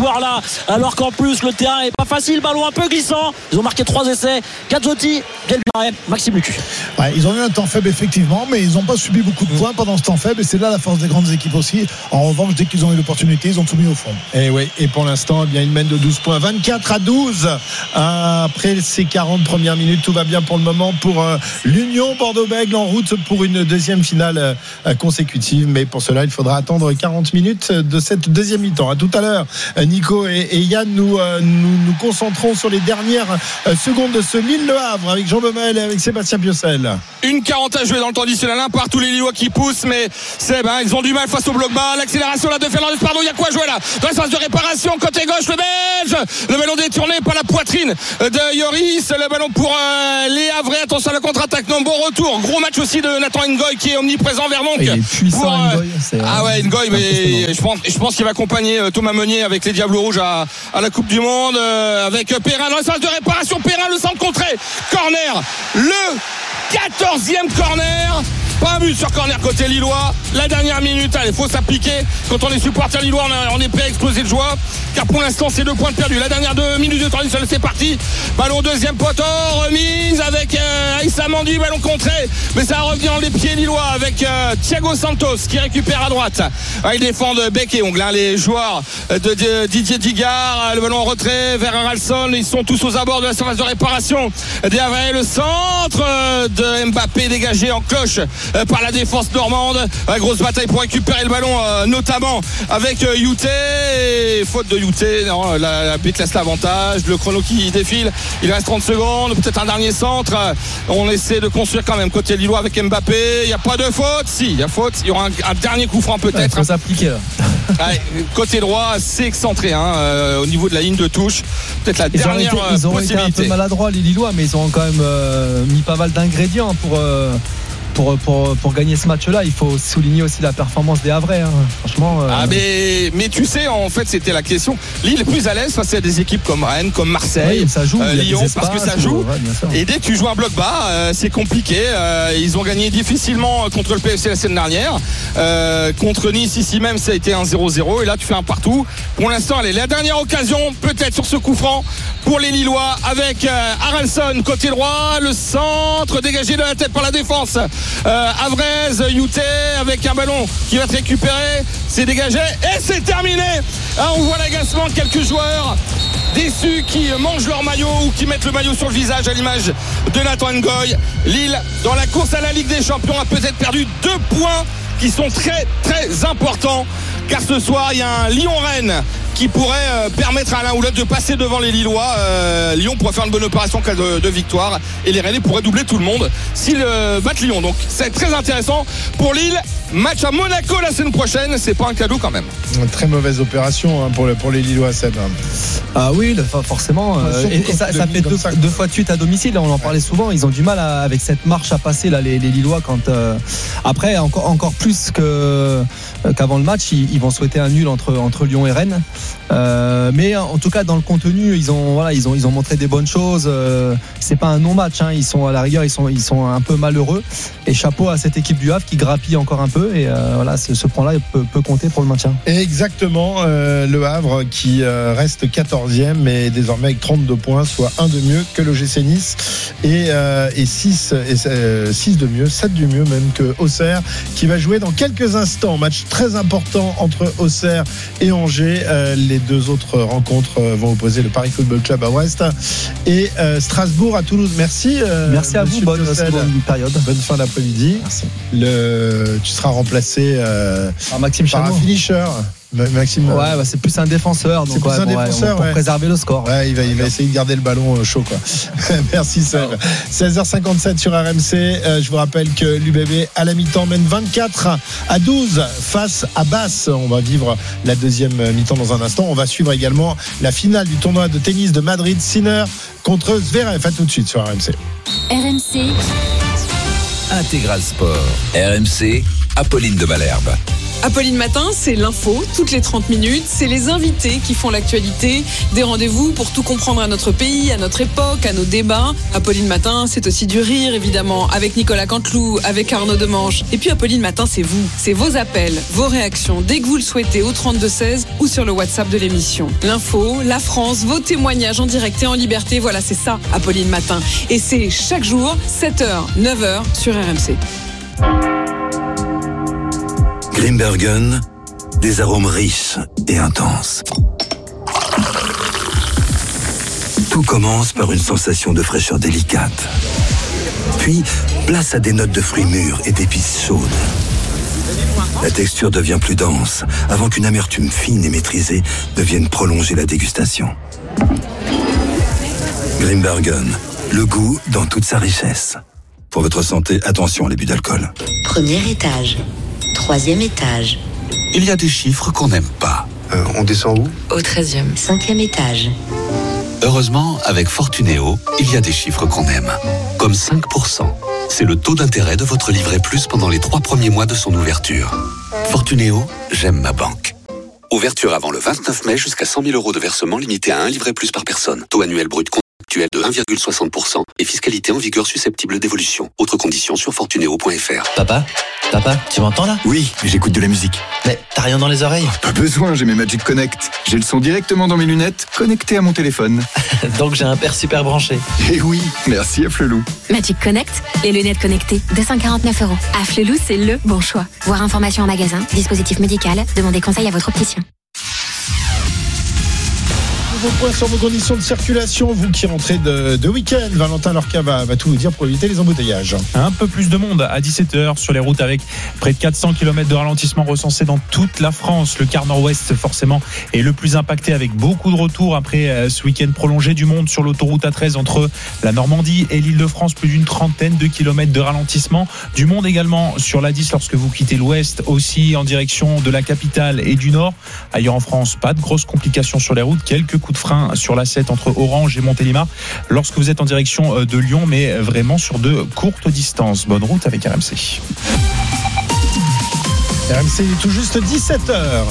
joueurs-là, alors qu'en plus le terrain est pas facile, ballon un peu glissant. Ils ont marqué trois essais, Gazzotti, Bielbarré, Maxime Lucu.
Ouais, ils ont eu un temps faible effectivement, mais ils n'ont pas subi beaucoup de points pendant ce temps faible, et c'est là la force des grandes équipes aussi. En revanche, dès qu'ils ont eu l'opportunité, ils ont tout mis au fond.
Et oui, et pour l'instant, eh bien, ils mènent de douze points, vingt-quatre à douze. Après ces quarante premières minutes, tout va bien pour le moment pour euh, l'Union Bordeaux-Bègles, en route pour une deuxième finale euh, consécutive. Mais pour cela, il faudra attendre quarante minutes de cette deuxième mi-temps. À tout à l'heure, Nico et, et Yann, nous, euh, nous nous concentrons sur les dernières euh, secondes de ce Lille-Le Havre avec Jean Baumel et avec Sébastien Piocel.
Une quarante à jouer dans le temps additionnel, un partout, les Lillois qui poussent, mais c'est ben, ils ont du mal face au bloc bas. L'accélération là de Fernandez, pardon, il y a quoi jouer là dans l'espace de réparation, côté gauche, le Belge, le ballon détourné par la poitrine de Yoris, le ballon pour euh, les Havrais. Attention à la contre-attaque, non, bon retour, gros match aussi de Nathan Ngoy qui est omniprésent vers donc.
Il est puissant,
pour, euh,
Ngoy, c'est,
ah ouais, Ngoy, mais je pense, je pense qu'il va accompagner euh, Thomas Meunier avec les Diables Rouges à, à la Coupe du Monde, euh, avec Perrin dans l'espace de réparation, Perrin, le centre contré, corner, le quatorzième corner. Pas un but sur corner côté lillois. La dernière minute, il faut s'appliquer. Quand on est supporter lillois, on est prêt à exploser de joie. Car pour l'instant, c'est deux points de perdu. La dernière deux minutes de temps additionnel, c'est parti. Ballon deuxième poteau, remise avec euh, Aïssa Mandi, ballon contré. Mais ça revient dans les pieds lillois avec euh, Thiago Santos qui récupère à droite. Ah, ils défendent bec et ongle, hein, les joueurs de, de Didier Digard. Le ballon en retrait vers Haralson. Ils sont tous aux abords de la surface de réparation. Des Havrais, le centre de Mbappé dégagé en cloche par la défense normande. La grosse bataille pour récupérer le ballon, euh, notamment avec euh, Youté. Et faute de Youté, non, la, la Bic laisse l'avantage. Le chrono qui défile, il reste trente secondes, peut-être un dernier centre. On essaie de construire quand même côté lillois avec Mbappé. Il n'y a pas de faute. Si, il y a faute. Il y aura un, un dernier coup franc peut-être.
Il faut s'appliquer là.
Ouais, côté droit, c'est excentré hein, euh, au niveau de la ligne de touche. Peut-être la
ils
dernière
ont été, ils ont
possibilité.
été un peu maladroits les Lillois, mais ils ont quand même euh, mis pas mal d'ingrédients pour. Euh Pour, pour, pour gagner ce match-là, il faut souligner aussi la performance des Havrais. Hein. Franchement. Euh...
Ah mais, mais tu sais, en fait, c'était la question. Lille est plus à l'aise face à des équipes comme Rennes, comme Marseille,
oui, ça joue,
euh, Lyon,
espaces,
parce que ça joue.
Ouais,
et dès que tu joues un bloc bas, euh, c'est compliqué. Euh, ils ont gagné difficilement contre le P S C la semaine dernière. Euh, contre Nice, ici même, ça a été un zéro zéro. Et là, tu fais un partout. Pour l'instant, allez, la dernière occasion, peut-être sur ce coup franc pour les Lillois, avec euh, Haralson côté droit, le centre dégagé de la tête par la défense. Euh, Avrez, Youté avec un ballon qui va être récupéré, c'est dégagé et c'est terminé. Ah, on voit l'agacement de quelques joueurs déçus qui mangent leur maillot ou qui mettent le maillot sur le visage à l'image de Nathan Ngoy. Lille, dans la course à la Ligue des Champions, a peut-être perdu deux points qui sont très très importants, car ce soir il y a un Lyon-Rennes qui pourrait euh, permettre à l'un ou l'autre de passer devant les Lillois. euh, Lyon pourrait faire une bonne opération en cas de, de victoire, et les Rennais pourraient doubler tout le monde s'ils euh, battent Lyon. Donc c'est très intéressant pour Lille. Match à Monaco la semaine prochaine, c'est pas un cadeau quand même.
Une très mauvaise opération hein, pour, le, pour les Lillois, Seb.
Ah oui, forcément. Euh, et, et ça, ça fait deux, ça, deux fois de suite à domicile. On en parlait souvent. Ils ont du mal à, avec cette marche à passer là, les, les Lillois. Quand euh, après, encore, encore plus que, euh, qu'avant le match, ils, ils vont souhaiter un nul entre, entre Lyon et Rennes. Euh, mais en tout cas, dans le contenu, ils ont, voilà, ils ont, ils ont montré des bonnes choses. Euh, c'est pas un non-match. Hein. Ils sont à la rigueur, ils sont, ils sont un peu malheureux. Et chapeau à cette équipe du Havre qui grappille encore un peu. Et euh, voilà, ce, ce point-là peut, peut compter pour le maintien.
Exactement, euh, le Havre qui euh, reste quatorzième, mais désormais avec trente-deux points, soit un de mieux que le G C Nice et, euh, et six, et, euh, six de mieux, sept de mieux même que Auxerre, qui va jouer dans quelques instants. Match très important entre Auxerre et Angers. Euh, les deux autres rencontres vont opposer le Paris Football Club à Brest et euh, Strasbourg à Toulouse. Merci. Euh,
Merci à vous. Bonne, bonne période.
Bonne fin d'après-midi.
Merci.
Le, tu seras remplacé euh,
par Maxime
par
Chameau.
Un finisher. Maxime,
ouais, bah c'est plus un défenseur, donc
c'est plus
ouais,
un
bon,
défenseur
ouais, pour
ouais.
préserver le score.
Ouais, il va, il va essayer de garder le ballon chaud, quoi. Merci Seb. seize heures cinquante-sept sur R M C. Euh, je vous rappelle que l'U B B à la mi-temps mène vingt-quatre à douze face à Basse. On va vivre la deuxième mi-temps dans un instant. On va suivre également la finale du tournoi de tennis de Madrid, Sinner contre Zverev. À tout de suite sur R M C.
R M C
Intégral Sport. R M C, Apolline de Malherbe.
Apolline Matin, c'est l'info, toutes les trente minutes. C'est les invités qui font l'actualité. Des rendez-vous pour tout comprendre à notre pays, à notre époque, à nos débats. Apolline Matin, c'est aussi du rire, évidemment, avec Nicolas Canteloup, avec Arnaud Demange. Et puis Apolline Matin, c'est vous. C'est vos appels, vos réactions, dès que vous le souhaitez, au trente-deux seize ou sur le WhatsApp de l'émission. L'info, la France, vos témoignages en direct et en liberté. Voilà, c'est ça, Apolline Matin. Et c'est chaque jour, sept heures, neuf heures, sur R M C.
Grimbergen, des arômes riches et intenses. Tout commence par une sensation de fraîcheur délicate. Puis, place à des notes de fruits mûrs et d'épices chaudes. La texture devient plus dense, avant qu'une amertume fine et maîtrisée ne vienne prolonger la dégustation. Grimbergen, le goût dans toute sa richesse. Pour votre santé, attention à l'abus d'alcool.
Premier étage. Troisième étage.
Il y a des chiffres qu'on n'aime pas.
Euh, on descend où ?
Au treizième. Cinquième étage.
Heureusement, avec Fortunéo, il y a des chiffres qu'on aime. Comme cinq pour cent. C'est le taux d'intérêt de votre livret plus pendant les trois premiers mois de son ouverture. Fortunéo, j'aime ma banque. Ouverture avant le vingt-neuf mai jusqu'à cent mille euros de versement limité à un livret plus par personne. Taux annuel brut contractuel de un virgule soixante pour cent et fiscalité en vigueur susceptible d'évolution. Autres conditions sur fortunéo point f r.
Papa ? Papa, tu m'entends là ?
Oui, j'écoute de la musique.
Mais t'as rien dans les oreilles ?
Pas besoin, j'ai mes Magic Connect. J'ai le son directement dans mes lunettes, connecté à mon téléphone.
Donc j'ai un père super branché.
Eh oui, merci à Flelou.
Magic Connect, les lunettes connectées, deux cent quarante-neuf euros. À Flelou, c'est le bon choix. Voir information en magasin, dispositif médical, demandez conseil à votre opticien.
Vos points sur vos conditions de circulation, vous qui rentrez de, de week-end. Valentin Lorca va, va tout vous dire pour éviter les embouteillages.
Un peu plus de monde à dix-sept heures sur les routes avec près de quatre cents kilomètres de ralentissement recensés dans toute la France. Le quart nord-ouest forcément est le plus impacté avec beaucoup de retours après ce week-end prolongé du monde sur l'autoroute A treize entre la Normandie et l'Île-de-France. Plus d'une trentaine de kilomètres de ralentissement. Du monde également sur l'A dix lorsque vous quittez l'ouest, aussi en direction de la capitale et du nord. Ailleurs en France, pas de grosses complications sur les routes. Quelques coups de frein sur l'A sept entre Orange et Montélimar lorsque vous êtes en direction de Lyon, mais vraiment sur de courtes distances. Bonne route avec R M C.
R M C, il est tout juste dix-sept heures.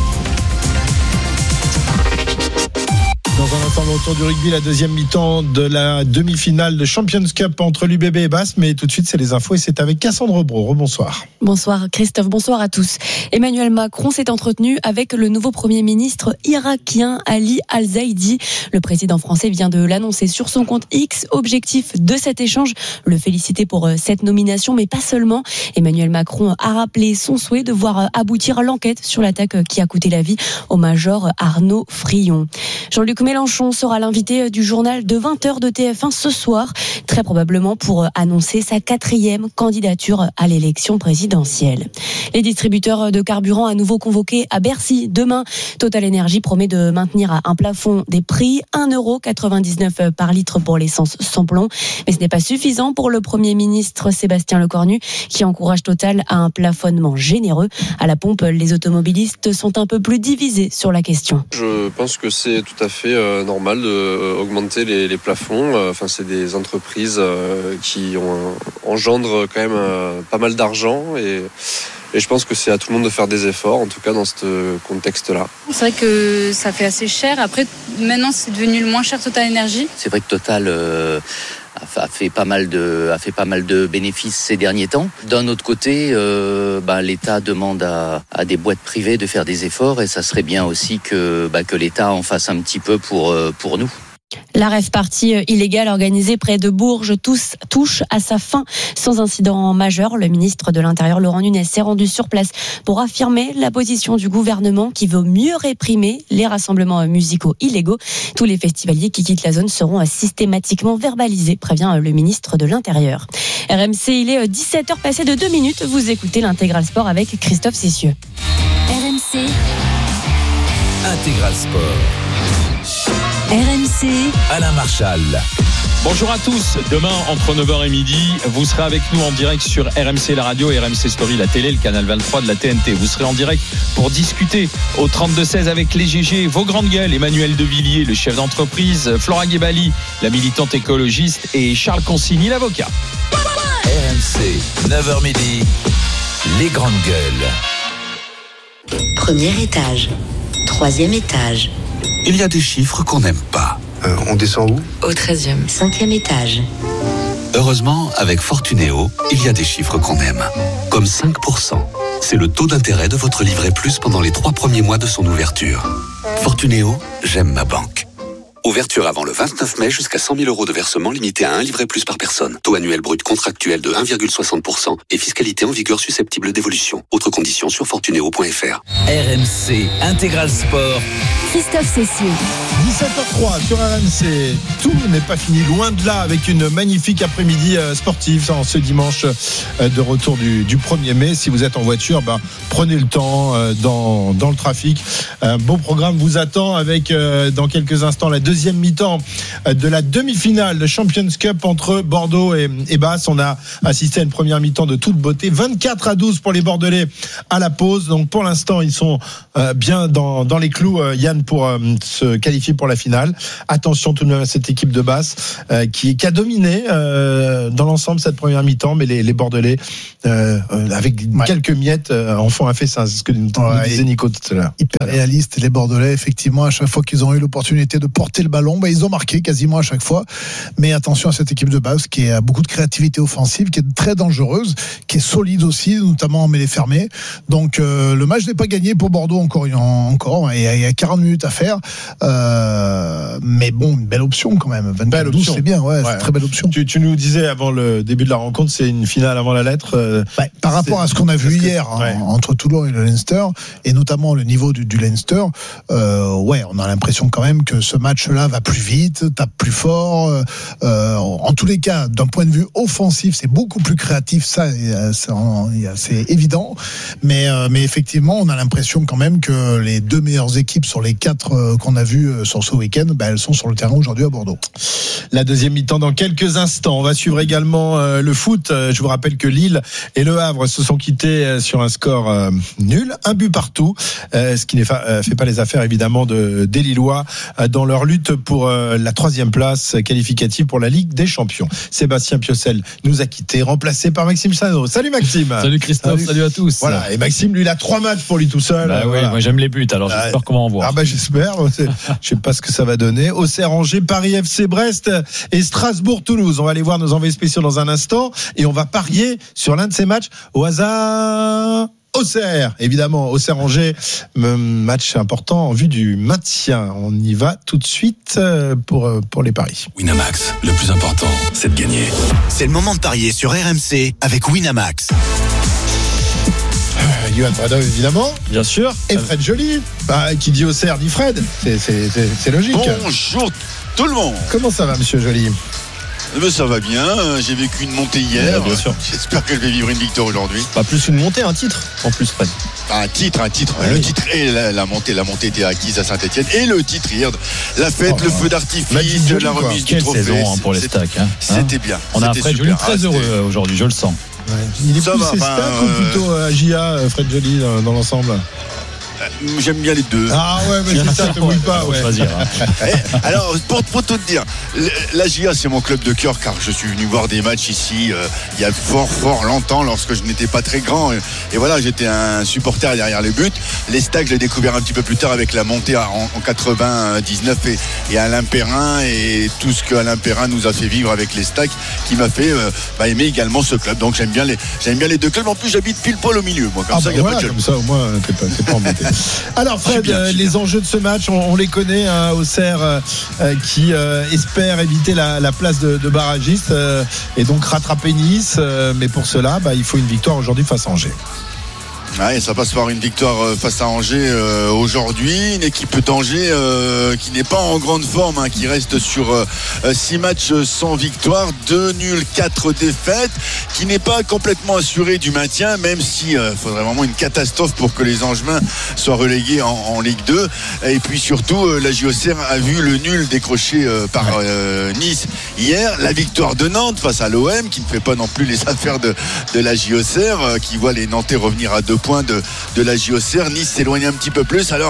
Dans un instant, le retour du rugby, la deuxième mi-temps de la demi-finale de Champions Cup entre l'U B B et Basse. Mais tout de suite, c'est les infos et c'est avec Cassandre Bro. Rebonsoir.
Bonsoir Christophe, bonsoir à tous. Emmanuel Macron s'est entretenu avec le nouveau Premier ministre irakien Ali Al-Zaidi. Le président français vient de l'annoncer sur son compte X. Objectif de cet échange, le féliciter pour cette nomination, mais pas seulement. Emmanuel Macron a rappelé son souhait de voir aboutir l'enquête sur l'attaque qui a coûté la vie au major Arnaud Frion. Jean-Luc Mélenchon sera l'invité du journal de vingt heures de T F un ce soir, très probablement pour annoncer sa quatrième candidature à l'élection présidentielle. Les distributeurs de carburant à nouveau convoqués à Bercy demain. Total Energy promet de maintenir à un plafond des prix, un euro quatre-vingt-dix-neuf par litre pour l'essence sans plomb. Mais ce n'est pas suffisant pour le Premier ministre Sébastien Lecornu qui encourage Total à un plafonnement généreux. À la pompe, les automobilistes sont un peu plus divisés sur la question.
Je pense que c'est tout à fait euh, normal d'augmenter les, les plafonds. Enfin, c'est des entreprises euh, qui ont, engendrent quand même euh, pas mal d'argent et, et je pense que c'est à tout le monde de faire des efforts, en tout cas dans ce contexte-là.
C'est vrai que ça fait assez cher. Après, maintenant, c'est devenu le moins cher Total Energy.
C'est vrai que Total euh, a fait pas mal de, a fait pas mal de bénéfices ces derniers temps. D'un autre côté, euh, bah, l'État demande à, à des boîtes privées de faire des efforts et ça serait bien aussi que, bah, que l'État en fasse un petit peu pour, pour nous.
La rave party illégale organisée près de Bourges tous, touche à sa fin sans incident majeur. Le ministre de l'Intérieur, Laurent Nunez, s'est rendu sur place pour affirmer la position du gouvernement qui veut mieux réprimer les rassemblements musicaux illégaux. Tous les festivaliers qui quittent la zone seront systématiquement verbalisés, prévient le ministre de l'Intérieur. R M C, il est dix-sept heures passées de deux minutes. Vous écoutez l'Intégral Sport avec Christophe Cessieux.
R M C.
Intégral Sport.
R M C.
Alain Marchal.
Bonjour à tous. Demain, entre neuf heures et midi, vous serez avec nous en direct sur R M C la radio et R M C Story, la télé, le canal vingt-trois de la T N T. Vous serez en direct pour discuter au trente-deux seize avec les G G, vos grandes gueules, Emmanuel Devilliers, le chef d'entreprise, Flora Guébali, la militante écologiste et Charles Consigny, l'avocat.
R M C, neuf heures midi, les grandes gueules.
Premier étage. Troisième étage.
Il y a des chiffres qu'on n'aime pas.
Euh, on descend où?
Au treizième. Cinquième étage.
Heureusement, avec Fortunéo, il y a des chiffres qu'on aime. Comme cinq pour cent. C'est le taux d'intérêt de votre livret plus pendant les trois premiers mois de son ouverture. Fortunéo, j'aime ma banque. Ouverture avant le vingt-neuf mai jusqu'à cent mille euros de versement limité à un livret plus par personne. Taux annuel brut contractuel de un virgule soixante pour cent et fiscalité en vigueur susceptible d'évolution. Autres conditions sur fortunéo point f r.
R M C Intégral Sport.
Christophe Cessieux.
dix-sept heures trois sur R M C. Tout n'est pas fini, loin de là, avec une magnifique après-midi sportive en ce dimanche de retour du, du premier mai. Si vous êtes en voiture, ben, prenez le temps dans, dans le trafic. Un beau programme vous attend avec dans quelques instants la deuxième mi-temps de la demi-finale de Champions Cup entre Bordeaux et, et Basse. On a assisté à une première mi-temps de toute beauté, vingt-quatre à douze pour les Bordelais à la pause. Donc pour l'instant ils sont bien dans, dans les clous, Yann, pour se qualifier pour la finale. Attention tout de même à cette équipe de Basse euh, qui, qui a dominé euh, dans l'ensemble cette première mi-temps, mais les, les Bordelais euh, avec ouais. quelques miettes euh, en font un fessin. C'est ce que nous, ouais, nous disait Nico tout à l'heure.
Hyper réaliste, les Bordelais, effectivement, à chaque fois qu'ils ont eu l'opportunité de porter le ballon, bah, ils ont marqué quasiment à chaque fois. Mais attention à cette équipe de Basse qui a beaucoup de créativité offensive, qui est très dangereuse, qui est solide aussi, notamment en mêlée fermée. Donc euh, le match n'est pas gagné pour Bordeaux encore. encore il y a quarante minutes à faire. Euh, mais bon, une belle option quand même. vingt-quatre douze, c'est bien, ouais, ouais. C'est une très belle option.
Tu, tu nous disais avant le début de la rencontre, c'est une finale avant la lettre. Euh,
bah, par rapport à ce qu'on a vu hier que, ouais. hein, entre Toulon et le Leinster, et notamment le niveau du, du Leinster, euh, ouais, on a l'impression quand même que ce match-là va plus vite, tape plus fort. Euh, en tous les cas, d'un point de vue offensif, c'est beaucoup plus créatif, ça, c'est, c'est évident. Mais, euh, mais effectivement, on a l'impression quand même que les deux meilleures équipes sur les quatre euh, qu'on a vues euh, sur ce week-end, bah, elles sont sur le terrain aujourd'hui à Bordeaux.
La deuxième mi-temps dans quelques instants. On va suivre également euh, le foot. Euh, je vous rappelle que Lille et Le Havre se sont quittés euh, sur un score euh, nul, un but partout, euh, ce qui ne fa- euh, fait pas les affaires évidemment de, des Lillois euh, dans leur lutte pour euh, la troisième place qualificative pour la Ligue des Champions. Sébastien Piocel nous a quittés, remplacé par Maxime Sano. Salut Maxime.
Salut Christophe, salut. salut à tous.
Voilà, et Maxime, lui, il a trois matchs pour lui tout seul.
Bah
euh,
oui,
voilà.
Moi j'aime les buts, alors j'espère euh, comment on voit.
Ah bah j'espère. Je sais pas ce que ça va donner. Auxerre Angers, Paris F C Brest et Strasbourg Toulouse. On va aller voir nos envoyés spéciaux dans un instant et on va parier sur l'un de ces matchs au hasard. Auxerre, évidemment, Auxerre Angers, match important en vue du maintien. On y va tout de suite pour, pour les paris.
Winamax, le plus important, c'est de gagner. C'est le moment de parier sur R M C avec Winamax.
Yoann Bradov, évidemment.
Bien sûr.
Et Fred Joly. Bah, qui dit Auxerre dit Fred. C'est, c'est, c'est, c'est logique.
Bonjour tout le monde.
Comment ça va, monsieur Joly?
Mais ça va bien, j'ai vécu une montée hier.
Ouais, bien sûr.
J'espère que je vais vivre une victoire aujourd'hui.
Pas plus une montée, un titre en plus, Fred.
Un titre, un titre. Ouais, le oui. titre et la, la montée, la montée était acquise à Saint-Etienne. Et le titre hier, la fête, oh, le feu d'artifice, de la remise
Quelle
du trophée.
Saison hein, pour les Stacks. Hein.
C'était bien.
On a un Fred Joly très heureux
ah,
aujourd'hui, je le sens.
Ouais. Il est
ça
plus
va,
Stacks
enfin,
ou plutôt euh, J A, Fred Joly dans, dans l'ensemble?
J'aime bien les deux.
Ah ouais, mais c'est ça, te mouille pas. Ouais.
Choisir, hein.
Alors, pour, pour tout te dire, la J A, c'est mon club de cœur car je suis venu voir des matchs ici euh, il y a fort, fort longtemps lorsque je n'étais pas très grand. Et, et voilà, j'étais un supporter derrière les buts. Les Stacks, je l'ai découvert un petit peu plus tard avec la montée en, en quatre-vingt-dix-neuf et, et Alain Perrin et tout ce que Alain Perrin nous a fait vivre avec les Stacks qui m'a fait euh, bah, aimer également ce club. Donc j'aime bien les, j'aime bien les deux clubs. En plus, j'habite pile poil au milieu. Moi, comme
ah
ça,
bah
il n'y a
voilà,
pas de
comme ça, au moins, t'es pas, t'es pas embêté. Alors Fred, bien, euh, les enjeux de ce match, on, on les connaît. Hein, Auxerre euh, euh, qui euh, espère éviter la, la place de, de barragiste euh, et donc rattraper Nice. Euh, mais pour cela, bah, il faut une victoire aujourd'hui face à Angers.
Ouais, ça passe par une victoire face à Angers euh, aujourd'hui, une équipe d'Angers euh, qui n'est pas en grande forme, hein, qui reste sur euh, six matchs sans victoire, deux nuls, quatre défaites, qui n'est pas complètement assuré du maintien, même si il euh, faudrait vraiment une catastrophe pour que les Angevins soient relégués en, en Ligue deux. Et puis surtout, euh, la J O C R a vu le nul décroché euh, par euh, Nice hier, la victoire de Nantes face à l'O M, qui ne fait pas non plus les affaires de, de la J O C R, euh, qui voit les Nantais revenir à deux points. points de, de la J O C R. Nice s'éloigne un petit peu plus. Alors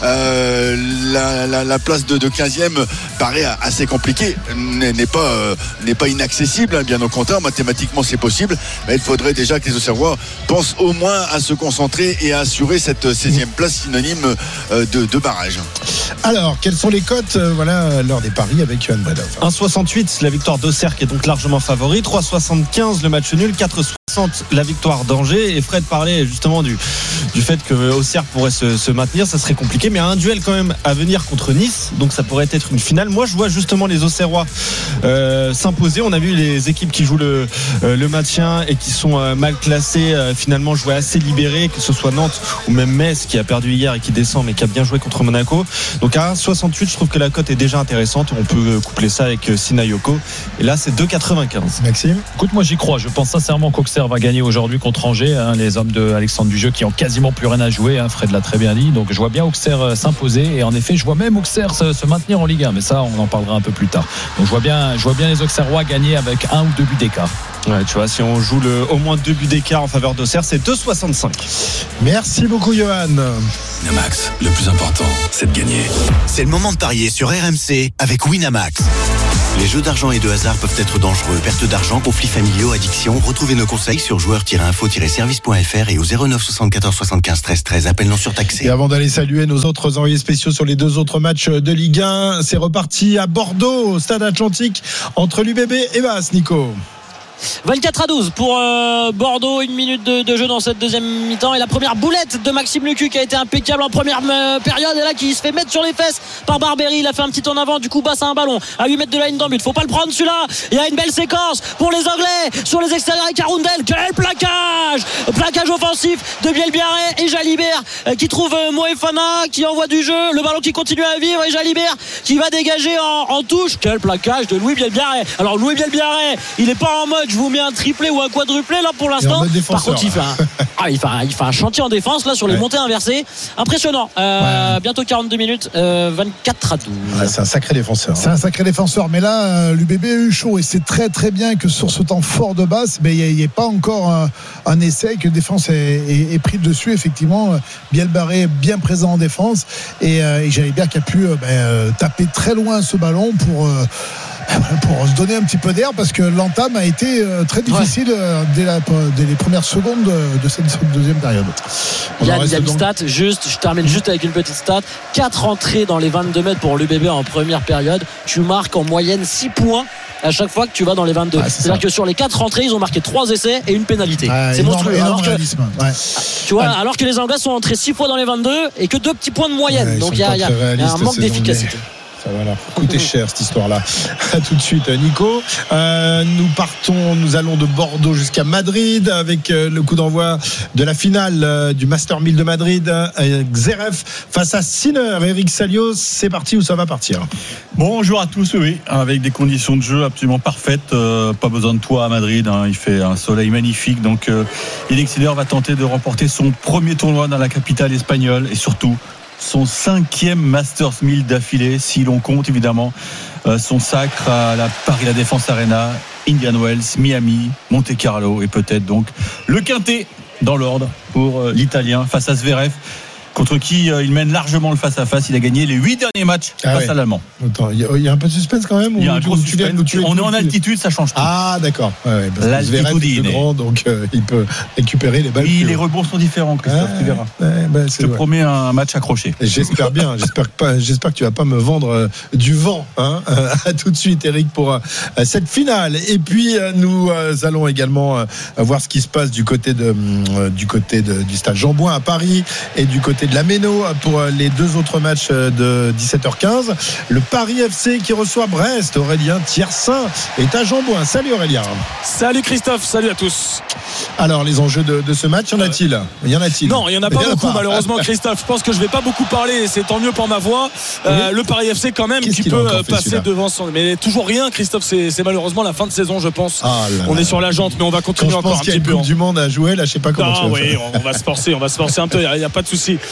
euh, la, la, la place de, de quinzième paraît assez compliquée, n'est, n'est, pas, euh, n'est pas inaccessible, hein, bien au contraire, mathématiquement c'est possible, mais il faudrait déjà que les Auxerrois pensent au moins à se concentrer et à assurer cette seizième place synonyme euh, de, de barrage.
Alors, quelles sont les cotes euh, voilà, lors des paris avec Johan Bredov?
un virgule soixante-huit la victoire d'Auxerre qui est donc largement favori, trois virgule soixante-quinze le match nul, quatre virgule soixante la victoire d'Angers. Et Fred parlait justement du, du fait que Auxerre pourrait se, se maintenir, ça serait compliqué, mais un duel quand même à venir contre Nice, donc ça pourrait être une finale. Moi je vois justement les Auxerrois euh, s'imposer. On a vu les équipes qui jouent le, euh, le maintien et qui sont euh, mal classées euh, finalement jouer assez libérées, que ce soit Nantes ou même Metz qui a perdu hier et qui descend mais qui a bien joué contre Monaco. Donc à un virgule soixante-huit je trouve que la cote est déjà intéressante. On peut coupler ça avec Sinayoko et là c'est deux virgule quatre-vingt-quinze.
Maxime?
Écoute, moi j'y crois, je pense sincèrement qu'Auxerre va gagner aujourd'hui contre Angers, hein, les hommes de Alexandre Dujeu qui ont quasiment plus rien à jouer, hein, Fred l'a très bien dit, donc je vois bien Auxerre s'imposer et en effet je vois même Auxerre se, se maintenir en Ligue un, mais ça on en parlera un peu plus tard. Donc je vois bien, je vois bien les Auxerrois gagner avec un ou deux buts d'écart.
Ouais, tu vois, si on joue le, au moins deux buts d'écart en faveur d'Auxerre, c'est deux virgule soixante-cinq.
Merci beaucoup Johan.
Winamax, le plus important, c'est de gagner. C'est le moment de parier sur R M C avec Winamax. Les jeux d'argent et de hasard peuvent être dangereux. Perte d'argent, conflits familiaux, addiction. Retrouvez nos conseils sur joueurs tiret info tiret service point f r et au zéro neuf soixante-quatorze soixante-quinze treize treize. Appel non surtaxé.
Et avant d'aller saluer nos autres envoyés spéciaux sur les deux autres matchs de Ligue un, c'est reparti à Bordeaux, au Stade Atlantique, entre l'U B B et Basse, Nico.
vingt-quatre à douze pour euh, Bordeaux, une minute de, de jeu dans cette deuxième mi-temps et la première boulette de Maxime Lecu qui a été impeccable en première euh, période et là qui se fait mettre sur les fesses par Barbery. Il a fait un petit tour en avant, du coup Basse a un ballon à huit mètres de la ligne d'en but, faut pas le prendre celui-là. Il y a une belle séquence pour les Anglais sur les extérieurs avec Arundel. Quel plaquage plaquage offensif de Bielbiaré et Jalibert euh, qui trouve euh, Moefana qui envoie du jeu, le ballon qui continue à vivre et Jalibert qui va dégager en, en touche. Quel plaquage de Louis Bielbiaré. Alors Louis Bielbiaré, il est pas en mode je vous mets un triplé ou un quadruplé là pour l'instant. Par contre il fait, un, ah, il, fait un, il fait un chantier en défense là sur les ouais. montées inversées, impressionnant. euh, ouais. Bientôt quarante-deux minutes, euh, vingt-quatre à douze.
Ouais, c'est un sacré défenseur.
C'est un sacré défenseur, mais là euh, l'U B B a eu chaud et c'est très très bien que sur ce temps fort de Basse, mais il n'y a, a pas encore un, un essai, que la défense est, est, est prise dessus. Effectivement, Bielbarré est bien présent en défense et, euh, et Jalibert qui a pu euh, ben, taper très loin ce ballon pour euh, pour se donner un petit peu d'air parce que l'entame a été très difficile ouais. dès, la, dès les premières secondes de cette deuxième période.
Il y a, il y a une donc... stat, juste, je termine juste avec une petite stat. quatre entrées dans les vingt-deux mètres pour l'U B B en première période. Tu marques en moyenne six points à chaque fois que tu vas dans les vingt-deux. Ah, c'est C'est-à-dire ça. Que sur les quatre entrées, ils ont marqué trois essais et une pénalité. Ah, c'est énorme, monstrueux. Alors que,
ouais.
tu vois, ah. alors que les Anglais sont entrés six fois dans les vingt-deux et que deux petits points de moyenne. Ouais, donc il y a, y a un manque d'efficacité.
Ça va leur coûter cher cette histoire-là. À tout de suite, Nico. Euh, nous partons, nous allons de Bordeaux jusqu'à Madrid avec euh, le coup d'envoi de la finale euh, du Master mille de Madrid. Euh, Xeref face à Sinner. Eric Salio, c'est parti ou ça va partir?
Bonjour à tous, oui, avec des conditions de jeu absolument parfaites. Euh, pas besoin de toit à Madrid, hein, il fait un soleil magnifique. Donc, euh, Eric Sinner va tenter de remporter son premier tournoi dans la capitale espagnole et surtout son cinquième Masters mille d'affilée, si l'on compte évidemment euh, son sacre à la Paris La Défense Arena, Indian Wells, Miami, Monte Carlo et peut-être donc le quintet dans l'ordre pour euh, l'Italien face à Zverev, contre qui euh, il mène largement le face-à-face. Il a gagné les huit derniers matchs ah face ouais. à l'Allemand.
Il y, y a un peu de suspense quand même.
Il y a un gros suspense. Tu on est en altitude, ça change tout.
Ah d'accord. Ouais,
l'altitude
est plus grand, donc euh, il peut récupérer les balles.
Oui, les rebonds sont différents, Christophe. Ah, tu verras. Ouais, bah, Je te vrai. promets un match accroché.
J'espère bien. J'espère que pas. J'espère que tu vas pas me vendre euh, du vent. Hein. Euh, à tout de suite, Eric, pour euh, cette finale. Et puis euh, nous euh, allons également euh, voir ce qui se passe du côté de euh, du côté de, du stade Jean-Bouin à Paris et du côté de la Méno pour les deux autres matchs de dix-sept heures quinze. Le Paris F C qui reçoit Brest. Aurélien Thiersin est à Jean-Bouin. Salut Aurélien.
Salut Christophe, salut à tous.
Alors les enjeux de, de ce match, y en a-t-il? Y en a-t-il?
Non, il n'y en a pas beaucoup pas. Malheureusement Christophe. Je pense que je ne vais pas beaucoup parler et c'est tant mieux pour ma voix. Euh, oui. Le Paris F C quand même Qu'est-ce qui peut passer devant son... Mais toujours rien Christophe, c'est, c'est malheureusement la fin de saison je pense. Ah là on là. est sur la jante mais on va continuer
Quand
encore
je pense
un
qu'il y a
petit
une
peu.
Coupe du Monde à jouer là, je sais pas comment.
Non, oui, on va se forcer, on va se forcer un peu, il n'y a pas de souci.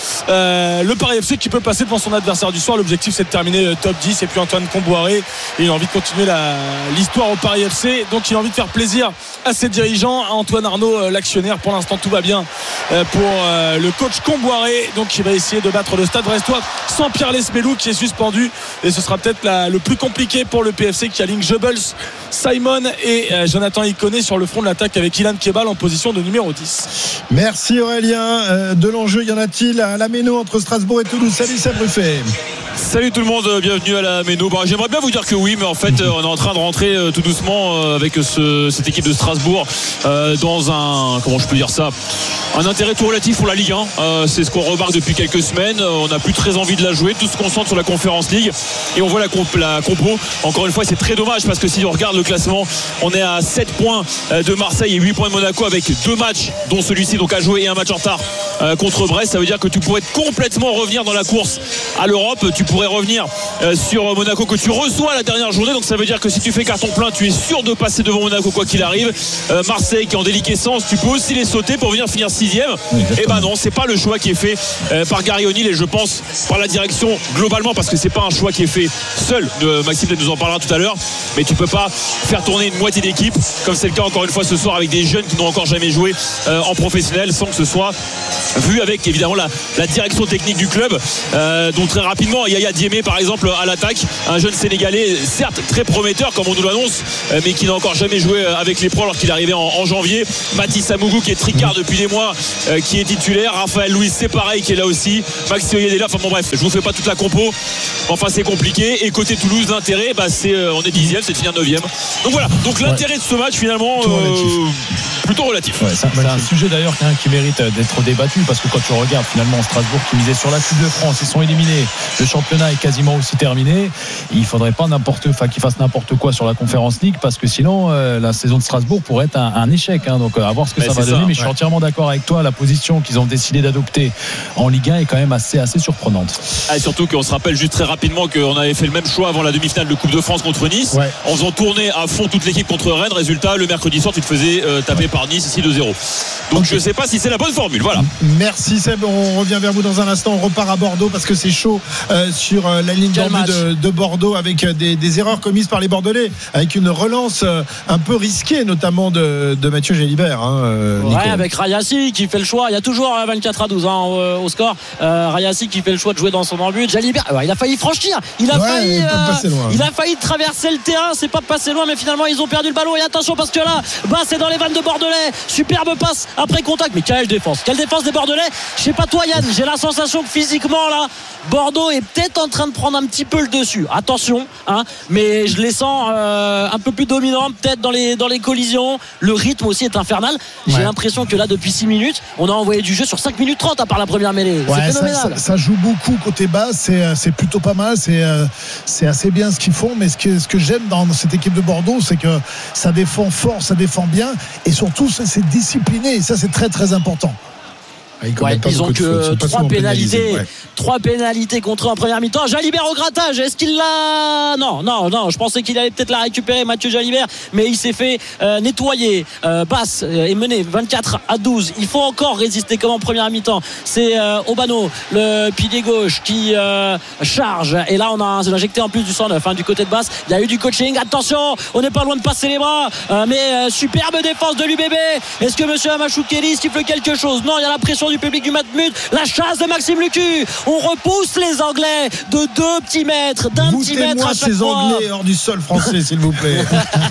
euh, le Paris F C qui peut passer devant son adversaire du soir. L'objectif c'est de terminer euh, top dix. Et puis Antoine Comboiré, il a envie de continuer la, l'histoire au Paris F C, donc il a envie de faire plaisir à ses dirigeants. Antoine Arnaud, euh, l'actionnaire, pour l'instant tout va bien euh, pour euh, le coach Comboiré, donc il va essayer de battre le Stade Brestois sans Pierre Lesmelou qui est suspendu, et ce sera peut-être la, le plus compliqué pour le P F C qui aligne Goebbels, Simon et euh, Jonathan Iconé sur le front de l'attaque avec Ilan Kebal en position de numéro dix.
Merci Aurélien. Euh, de l'enjeu, y en a-t-il à la Méno entre Strasbourg et Toulouse? Salut Seb Ruffet.
Salut tout le monde, bienvenue à la Méno. Bon, j'aimerais bien vous dire que oui, mais en fait on est en train de rentrer tout doucement avec ce, cette équipe de Strasbourg euh, dans un, comment je peux dire ça, un intérêt tout relatif pour la Ligue un. Euh, c'est ce qu'on remarque depuis quelques semaines. On n'a plus très envie de la jouer, tout se concentre sur la Conference League et on voit la, comp- la compo. Encore une fois, c'est très dommage parce que si on regarde le classement, on est à sept points de Marseille et huit points de Monaco avec deux matchs, dont celui-ci donc à jouer et un match en retard euh, contre Brest. Ça veut dire que tu pourrais complètement revenir dans la course à l'Europe. Tu pourrais revenir euh, sur Monaco que tu reçois la dernière journée, donc ça veut dire que si tu fais carton plein, tu es sûr de passer devant Monaco quoi qu'il arrive. euh, Marseille qui est en déliquescence, tu peux aussi les sauter pour venir finir sixième. Et ben non, c'est pas le choix qui est fait euh, par Gary O'Neill et je pense par la direction globalement, parce que c'est pas un choix qui est fait seul. de Maxime nous en parlera tout à l'heure, mais tu peux pas faire tourner une moitié d'équipe comme c'est le cas encore une fois ce soir avec des jeunes qui n'ont encore jamais joué euh, en professionnel, sans que ce soit vu avec évidemment la, la direction technique du club. Euh, donc très rapidement, Yaya Diémé par exemple à l'attaque, un jeune Sénégalais certes très prometteur comme on nous l'annonce, euh, mais qui n'a encore jamais joué avec les pros alors qu'il est arrivé en, en janvier. Mathis Amougou qui est tricard depuis des mois, euh, qui est titulaire. Raphaël Louis c'est pareil qui est là aussi. Maxi Oyedela, enfin bon bref, je vous fais pas toute la compo. Enfin c'est compliqué. Et côté Toulouse, l'intérêt, bah, c'est euh, on est dixième, c'est de finir neuvième. Donc voilà. Donc l'intérêt de ce match finalement euh, plutôt relatif.
Ouais, c'est, c'est un sujet d'ailleurs hein, qui mérite d'être débattu, parce que quand tu regardes finalement Strasbourg qui misait sur la Coupe de France, ils sont éliminés, le championnat est quasiment aussi terminé. Il faudrait pas n'importe, enfin qu'ils fassent n'importe quoi sur la Conference League, parce que sinon euh, la saison de Strasbourg pourrait être un, un échec. Hein, donc à voir ce que mais ça va donner. Ça, mais ouais. Je suis entièrement d'accord avec toi. La position qu'ils ont décidé d'adopter en Ligue un est quand même assez assez surprenante.
Ah, et surtout qu'on se rappelle juste très rapidement qu'on avait fait le même choix avant la demi-finale de Coupe de France contre Nice, ouais. en faisant tourner à fond toute l'équipe contre Rennes. Résultat, le mercredi soir, tu te faisais euh, taper ouais. par Nice six deux zéro. Donc okay. je sais pas si c'est la bonne formule. Voilà.
Merci Seb. On revient vers vous dans un instant. On repart à Bordeaux parce que c'est chaud euh, sur euh, la ligne d'en de, de Bordeaux, avec des, des erreurs commises par les Bordelais, avec une relance euh, un peu risquée, notamment de, de Mathieu Gélibert. Hein, euh,
ouais, avec Rayassi qui fait le choix. Il y a toujours vingt-quatre à douze hein, au, au score. Euh, Rayassi qui fait le choix de jouer dans son embut. Gélibert, ouais, il a failli franchir. Il a ouais, failli, il, euh, il a failli traverser le terrain. C'est pas passé loin, mais finalement ils ont perdu le ballon. Et attention parce que là, bah c'est dans les vannes de Bordelais. Superbe passe après contact. Mais quelle défense, quelle défense des Bordelais. Je sais pas toi Yann, j'ai la sensation que physiquement là, Bordeaux est peut-être en train de prendre un petit peu le dessus. Attention, hein, mais je les sens euh, un peu plus dominants peut-être dans les dans les collisions. Le rythme aussi est infernal. J'ai ouais. l'impression que là depuis six minutes, on a envoyé du jeu sur cinq minutes trente à part la première mêlée. Ouais, c'est phénoménal.
Ça, ça, ça joue beaucoup côté bas. C'est c'est plutôt pas mal. C'est c'est assez bien ce qu'ils font. Mais ce que ce que j'aime dans cette équipe de Bordeaux, c'est que ça défend fort, ça défend bien, et surtout c'est discipliné. Et ça c'est très très important.
Ouais, ils ont que trois pénalités, ouais. trois pénalités contre eux en première mi-temps. Jalibert au grattage, est-ce qu'il l'a? Non, non, non. Je pensais qu'il allait peut-être la récupérer, Mathieu Jalibert, mais il s'est fait euh, nettoyer. Euh, Basse est mené vingt-quatre à douze. Il faut encore résister comme en première mi-temps. C'est euh, Obano, le pilier gauche, qui euh, charge. Et là, on a injecté en plus du cent neuf hein, du côté de Basse. Il y a eu du coaching. Attention, on n'est pas loin de passer les bras, euh, mais euh, superbe défense de l'U B B. Est-ce que Monsieur Amachou Kelly siffle quelque chose? Non, il y a la pression du public du Matmut, la chasse de Maxime Lucu. On repousse les Anglais de deux petits mètres, d'un petit mètre à chaque
ces
fois.
Anglais hors du sol français, s'il vous plaît.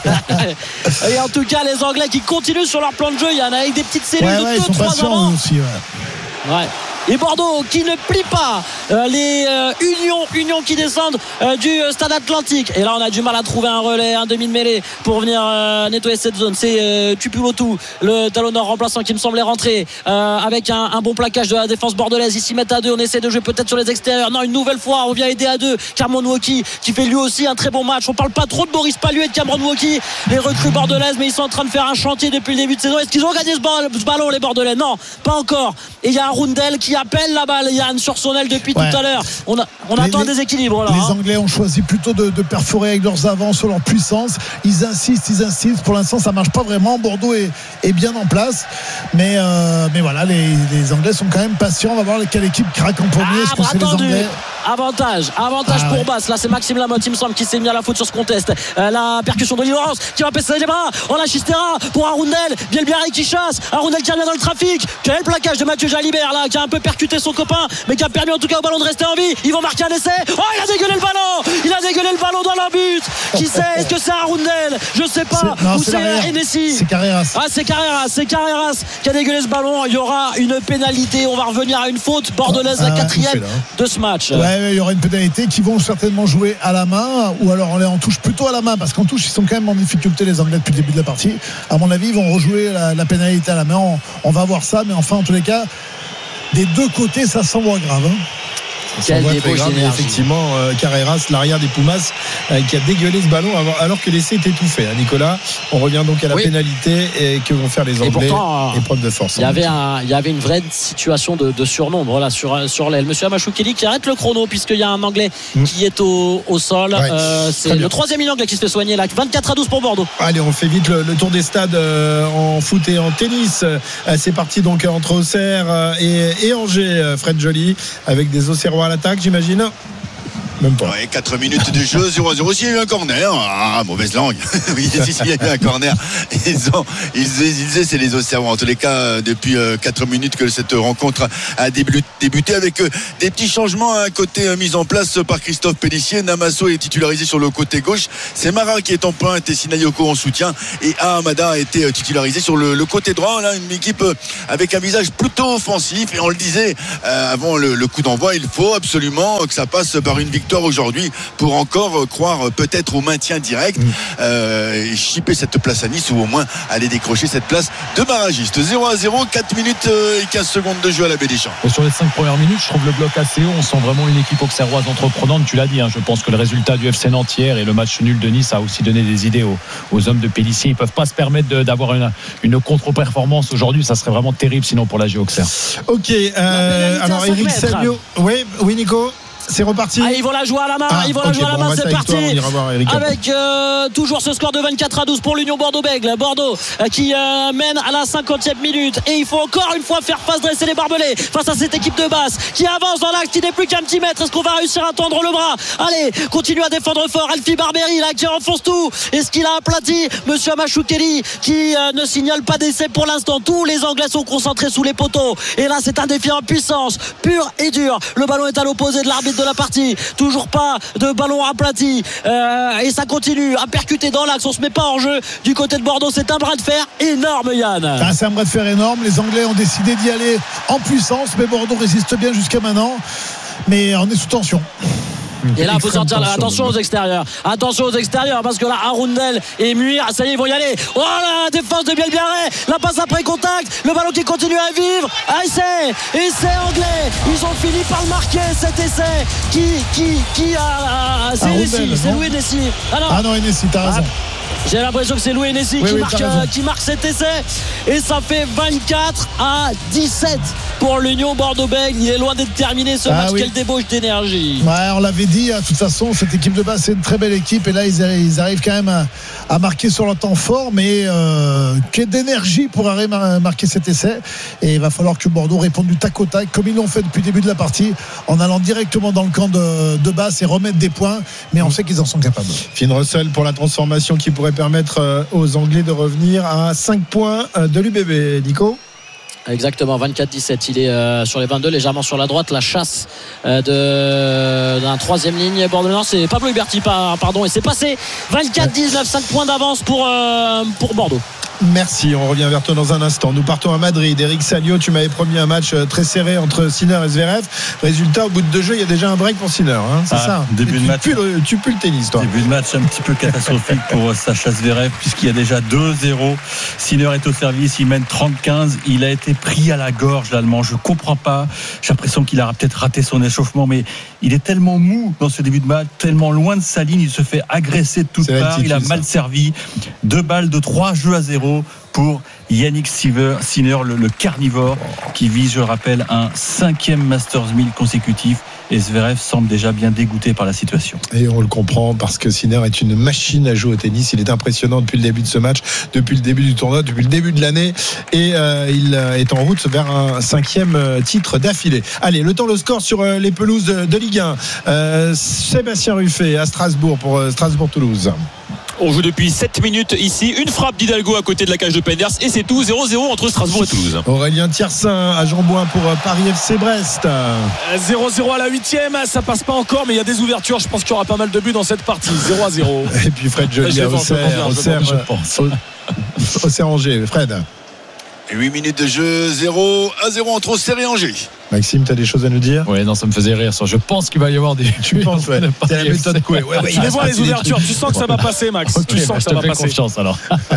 Et en tout cas, les Anglais qui continuent sur leur plan de jeu. Il y en a avec des petites cellules
ouais,
de
ouais,
deux trois avant.
Aussi, ouais.
Ouais. Et Bordeaux qui ne plie pas euh, les euh, Unions Unions qui descendent euh, du euh, stade Atlantique. Et là on a du mal à trouver un relais, un demi de mêlée pour venir euh, nettoyer cette zone. C'est euh, Tupulotu, le talonneur remplaçant, qui me semblait rentrer euh, avec un, un bon plaquage de la défense bordelaise. Ici mettent à deux, on essaie de jouer peut-être sur les extérieurs. Non, une nouvelle fois on vient aider à deux Cameron Woki qui fait lui aussi un très bon match. On parle pas trop de Boris Palu et de Cameron Woki, les recrues bordelaises, mais ils sont en train de faire un chantier depuis le début de saison. Est-ce qu'ils ont gagné ce ballon les Bordelais? Non, pas encore. Et il y a un Rundel qui qui appelle la balle, Yann, sur son aile depuis
ouais.
tout à l'heure. On, a, on
les,
attend
les,
un déséquilibre là.
Les
hein.
Anglais ont choisi plutôt de, de perforer avec leurs avants sur leur puissance. Ils insistent, ils insistent. Pour l'instant, ça marche pas vraiment. Bordeaux est, est bien en place, mais euh, mais voilà, les, les Anglais sont quand même patients. On va voir quelle équipe craque en premier.
Ah,
Est-ce que c'est les Anglais?
Avantage, avantage ah, pour ouais. Basse. Là, c'est Maxime Lamotte, il me semble, qui s'est mis à la faute sur ce contest. Euh, la percussion de Laurence qui va passer les bras. On a Chistera pour Arundel. Bielbiaré qui chasse. Arundel qui revient dans le trafic. Quel plaquage de Mathieu Jalibert là, qui a un peu percuté son copain, mais qui a permis en tout cas au ballon de rester en vie. Ils vont marquer un essai. Oh, il a dégueulé le ballon. Il a dégueulé le ballon dans leur but. Qui sait? Est-ce que c'est Arundel? Je sais pas.
C'est, non,
ou
c'est,
c'est Hennessy?
C'est Carreras.
Ah, c'est Carreras. C'est Carreras qui a dégueulé ce ballon. Il y aura une pénalité. On va revenir à une faute bordelaise, ah, la quatrième de ce match.
Ouais, ouais, il y aura une pénalité qui vont certainement jouer à la main, ou alors on les en touche plutôt à la main, parce qu'en touche ils sont quand même en difficulté les Anglais depuis le début de la partie. À mon avis ils vont rejouer la, la pénalité à la main. On, on va voir ça, mais enfin en tous les cas des deux côtés ça s'envoie grave hein.
Quel débauche d'énergie. Effectivement, euh, Carreras, l'arrière des Pumas, euh, qui a dégueulé ce ballon alors, alors que l'essai était tout fait. Hein, Nicolas, on revient donc à la oui. pénalité et que vont faire les Anglais.
Pourtant,
épreuve de force.
Il y avait un, il y avait une vraie situation de, de surnombre là sur sur l'aile. Monsieur Amachoukeli qui arrête le chrono puisqu'il y a un Anglais mmh. qui est au, au sol. Ouais. Euh, c'est le troisième Anglais qui se fait soigner là. vingt-quatre à douze pour Bordeaux.
Allez, on fait vite le, le tour des stades euh, en foot et en tennis. Euh, c'est parti donc entre Auxerre euh, et, et Angers. Fred Joly avec des Auxerrois à l'attaque, j'imagine. Même pas.
Ouais, quatre minutes de jeu, zéro à zéro. S'il y a eu un corner, ah, mauvaise langue. Oui, s'il y a eu un corner, ils ont, ils, ils disaient, c'est les Auxerrois. En tous les cas, depuis quatre minutes que cette rencontre a débuté avec des petits changements à un côté mis en place par Christophe Pélissier. Namasso est titularisé sur le côté gauche. C'est Mara qui est en pointe et Sinayoko en soutien. Et Ahamada a été titularisé sur le, le côté droit. Là, une équipe avec un visage plutôt offensif. Et on le disait euh, avant le, le coup d'envoi, il faut absolument que ça passe par une victoire aujourd'hui pour encore croire peut-être au maintien direct, mmh. euh, chipper cette place à Nice ou au moins aller décrocher cette place de barragiste. Zéro à zéro, quatre minutes et quinze secondes de jeu à la Baie des Champs.
Et sur les cinq premières minutes, je trouve le bloc assez haut. On sent vraiment une équipe auxerroise entreprenante. Tu l'as dit, hein, je pense que le résultat du F C Nantes hier et le match nul de Nice a aussi donné des idées aux, aux hommes de Pélissier. Ils ne peuvent pas se permettre de, d'avoir une, une contre-performance aujourd'hui. Ça serait vraiment terrible sinon pour la G Auxerre.
Ok, euh, alors Eric Salio. Oui, oui, Nico. C'est reparti.
Ah, ils vont la jouer à la main. Ah, ils vont okay, la jouer à la bon, main. C'est parti. Avec euh, toujours ce score de vingt-quatre à douze pour l'Union Bordeaux-Bègles. Bordeaux euh, qui euh, mène à la cinquantième minute. Et il faut encore une fois faire face, dresser les barbelés face à cette équipe de Basse qui avance dans l'axe, qui n'est plus qu'un petit mètre. Est-ce qu'on va réussir à tendre le bras? Allez, continue à défendre fort. Alfie Barberi là qui enfonce tout. Est-ce qu'il a aplati Monsieur Amachoukeli qui euh, ne signale pas d'essai pour l'instant? Tous les Anglais sont concentrés sous les poteaux. Et là, c'est un défi en puissance, pur et dur. Le ballon est à l'opposé de l'arbitre de la partie, toujours pas de ballon aplati euh, et ça continue à percuter dans l'axe. On se met pas en jeu du côté de Bordeaux. C'est un bras de fer énorme, Yann.
Ah, c'est un bras de fer énorme. Les Anglais ont décidé d'y aller en puissance, mais Bordeaux résiste bien jusqu'à maintenant, mais on est sous tension.
Et là, il faut sortir là. Attention aux extérieurs. Attention aux extérieurs parce que là, Arundel et Muir, ça y est, ils vont y aller. Oh la défense de Bielbiaré. La passe après contact. Le ballon qui continue à vivre. Ah, essai. Essai anglais. Ils ont fini par le marquer cet essai. Qui, qui, qui a. C'est Hennessy. C'est Louis Hennessy.
Ah non, ah non Hennessy, t'as raison.
Ah, j'ai l'impression que c'est Louis Hennessy oui, qui, oui, marque, euh, qui marque cet essai. Et ça fait vingt-quatre à dix-sept pour l'Union Bordeaux-Bègles. Il est loin d'être terminé ce ah, match. Oui. Quelle débauche d'énergie.
Ouais, on l'avait dit, de toute façon, cette équipe de base, c'est une très belle équipe. Et là, ils arrivent, ils arrivent quand même à, à marquer sur le temps fort. Mais euh, quelle d'énergie pour arriver à marquer cet essai. Et il va falloir que Bordeaux réponde du tac au tac, comme ils l'ont fait depuis le début de la partie, en allant directement dans le camp de, de Basse et remettre des points. Mais on sait qu'ils en sont capables.
Finn Russell pour la transformation qui pourrait permettre aux Anglais de revenir à cinq points de l'U B B. Nico?
Exactement, vingt-quatre dix-sept. Il est euh, sur les vingt-deux, légèrement sur la droite. La chasse euh, de, d'un troisième ligne bordelais. C'est Pablo Huberti, pardon. Et c'est passé vingt-quatre dix-neuf, cinq points d'avance pour, euh, pour Bordeaux.
Merci, on revient vers toi dans un instant. Nous partons à Madrid. Eric Salio, tu m'avais promis un match très serré entre Sinner et Zverev. Résultat, au bout de deux jeux, il y a déjà un break pour Sinner, hein, c'est ah, ça.
Début de
tu,
match.
Pues le, tu pues le tennis, toi.
Début de match un petit peu catastrophique pour Sacha Zverev, puisqu'il y a déjà deux zéro. Sinner est au service, il mène trente quinze. Il a été pris à la gorge, l'Allemand. Je comprends pas. J'ai l'impression qu'il a peut-être raté son échauffement, mais il est tellement mou dans ce début de match, tellement loin de sa ligne. Il se fait agresser de toutes parts. Il a mal servi. Deux balles de trois jeux à zéro. zéro pour Yannick Sinner, le, le carnivore, qui vise, je rappelle, un cinquième Masters mille consécutif. Et Zverev semble déjà bien dégoûté par la situation.
Et on le comprend parce que Sinner est une machine à jouer au tennis. Il est impressionnant depuis le début de ce match, depuis le début du tournoi, depuis le début de l'année. Et euh, il est en route vers un cinquième titre d'affilée. Allez, le temps, le score sur les pelouses de Ligue un. Euh, Sébastien Ruffet à Strasbourg pour Strasbourg-Toulouse.
On joue depuis sept minutes ici. Une frappe d'Hidalgo à côté de la cage de Penders. Et c'est tout. zéro zéro entre Strasbourg et Toulouse.
Aurélien Tiersin à Jean-Bouin pour Paris F C Brest.
zéro zéro à la huitième. Ça passe pas encore, mais il y a des ouvertures. Je pense qu'il y aura pas mal de buts dans cette partie. zéro à zéro.
Et puis Fred Joly à Auxerre. Auxerre Angers. Fred.
huit minutes de jeu. zéro à zéro entre Auxerre et Angers.
Maxime, tu as des choses à nous dire?
Oui, non, ça me faisait rire. Je pense qu'il va y avoir des.
Tu penses, ouais. C'est la méthode Coué. Ouais, ouais,
il va voir les ouvertures. Tu sens que ça va passer, Max.
Okay,
tu sens
bah,
que ça va passer.
Confiance alors.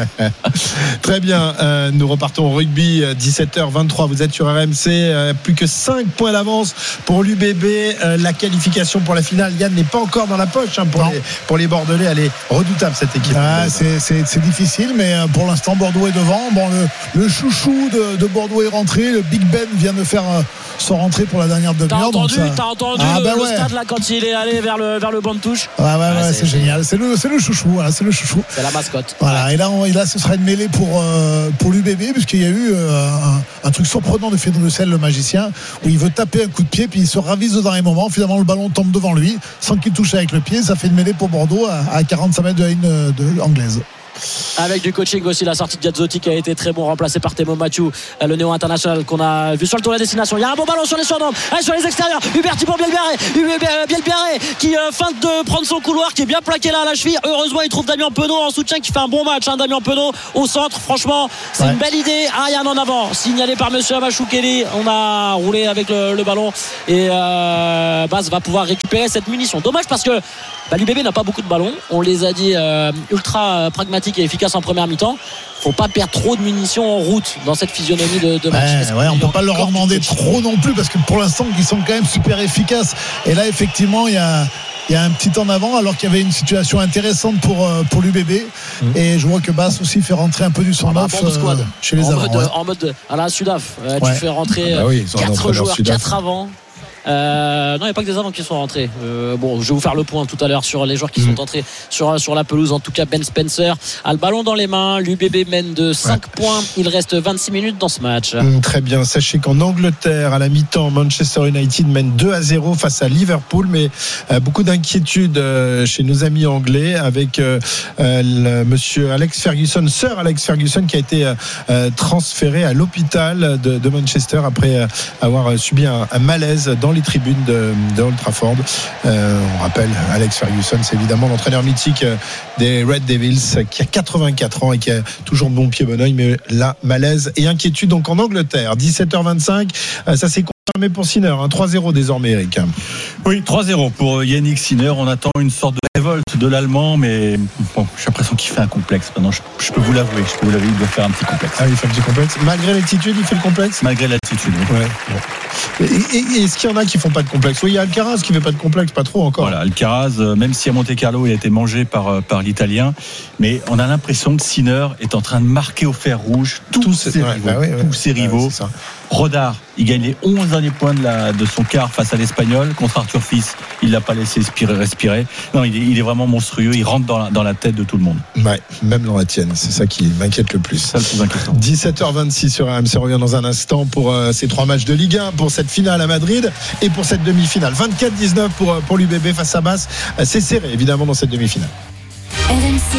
Très bien. Euh, nous repartons au rugby. dix-sept heures vingt-trois. Vous êtes sur R M C. Euh, plus que cinq points d'avance pour l'U B B. Euh, la qualification pour la finale, Yann, n'est pas encore dans la poche hein, pour, les, pour les Bordelais. Elle est redoutable, cette équipe.
Ah, c'est, c'est, c'est difficile, mais pour l'instant, Bordeaux est devant. Bon, le, le chouchou de, de Bordeaux est rentré. Le Big Ben vient de faire euh, son rentrée pour la dernière.
T'as entendu,
ça...
t'as entendu
ah,
le,
bah
le
ouais.
stade là quand il est allé vers le, vers le banc de touche.
Ouais, ouais, ouais,
ah,
c'est, c'est génial. C'est le, c'est le chouchou. Voilà, c'est le chouchou.
C'est la mascotte.
Voilà. Et là, on, et là, ce sera une mêlée pour euh, pour l'U B B, puisqu'il y a eu euh, un, un truc surprenant de Fedor Russell, le magicien, où il veut taper un coup de pied, puis il se ravise au dernier moment. Finalement, le ballon tombe devant lui, sans qu'il touche avec le pied. Ça fait une mêlée pour Bordeaux à, à quarante-cinq mètres de la ligne de anglaise.
Avec du coaching aussi, la sortie de Gazzotti qui a été très bon, remplacé par Temo Mathieu, le néo-international qu'on a vu sur le tour de la destination. Il y a un bon ballon sur les surnoms, sur les extérieurs. Huberti pour Bielbiarré, Bielbiarré qui euh, feinte de prendre son couloir, qui est bien plaqué là à la cheville. Heureusement, il trouve Damien Penaud en soutien qui fait un bon match. Hein, Damien Penaud au centre, franchement, c'est ouais. une belle idée. Ariane en avant, signalé par monsieur Amachou Kelly. On a roulé avec le, le ballon et euh, Baz va pouvoir récupérer cette munition. Dommage parce que bah, l'U B B n'a pas beaucoup de ballons. On les a dit euh, ultra pragmatiques et efficaces en première mi-temps. Faut pas perdre trop de munitions en route dans cette physionomie de, de match.
Ouais, ouais, on peut pas leur en demander trop non plus parce que pour l'instant ils sont quand même super efficaces. Et là effectivement il y a il y a un petit en avant alors qu'il y avait une situation intéressante pour, pour l'U B B mmh. et je vois que Bass aussi fait rentrer un peu du son
ah,
off
bon squad.
Euh, chez les
en
avants
mode,
ouais.
en mode à la Sudaf euh,
ouais.
tu fais rentrer
ah bah oui,
quatre joueurs, quatre avant. Euh, non, il n'y a pas que des avants qui sont rentrés. Euh, bon, je vais vous faire le point tout à l'heure sur les joueurs qui mmh. sont entrés sur, sur la pelouse. En tout cas, Ben Spencer a le ballon dans les mains. L'U B B mène de cinq ouais. points. Il reste vingt-six minutes dans ce match.
Mmh, très bien. Sachez qu'en Angleterre, à la mi-temps, Manchester United mène deux à zéro face à Liverpool. Mais euh, beaucoup d'inquiétude euh, chez nos amis anglais avec euh, le, monsieur Alex Ferguson, Sir Alex Ferguson, qui a été euh, transféré à l'hôpital de, de Manchester après euh, avoir subi un, un malaise dans les tribunes de, de Old Trafford. Euh, on rappelle, Alex Ferguson, c'est évidemment l'entraîneur mythique des Red Devils qui a quatre-vingt-quatre ans et qui a toujours bon pied, bon oeil, mais là, malaise et inquiétude donc en Angleterre. dix-sept heures vingt-cinq, ça s'est confirmé pour Sinner, hein, trois zéro désormais, Eric.
Oui, trois zéro pour Yannick Sinner. On attend une sorte de révolte de l'Allemand, mais bon, j'ai l'impression qu'il fait un complexe. Maintenant, je, je peux vous l'avouer, je peux vous l'avouer, il doit faire un petit complexe.
Ah, il fait un petit complexe. Malgré l'attitude, il fait le complexe.
Malgré l'attitude. Oui.
Ouais. Bon. Et, et, et est-ce qu'il y en a qui font pas de complexe? Oui, il y a Alcaraz qui fait pas de complexe, pas trop encore.
Voilà, Alcaraz, même si à Monte Carlo il a été mangé par par l'Italien, mais on a l'impression que Sinner est en train de marquer au fer rouge tous, tous ses ouais, rivaux. Bah oui, ouais. Tous ses rivaux. Ouais, Rodard, il gagne les onze derniers points de, la, de son quart face à l'Espagnol. Contre Arthur Fils, il l'a pas laissé respirer. respirer. Non, il est, il est vraiment monstrueux. Il rentre dans la, dans la tête de tout le monde.
Ouais, même dans la tienne. C'est ça qui m'inquiète le plus.
Ça, le plus inquiétant.
dix-sept heures vingt-six sur R M C. On revient dans un instant pour euh, ces trois matchs de Ligue un, pour cette finale à Madrid et pour cette demi-finale. vingt-quatre dix-neuf pour, pour l'U B B face à Basse. C'est serré, évidemment, dans cette demi-finale.
R M C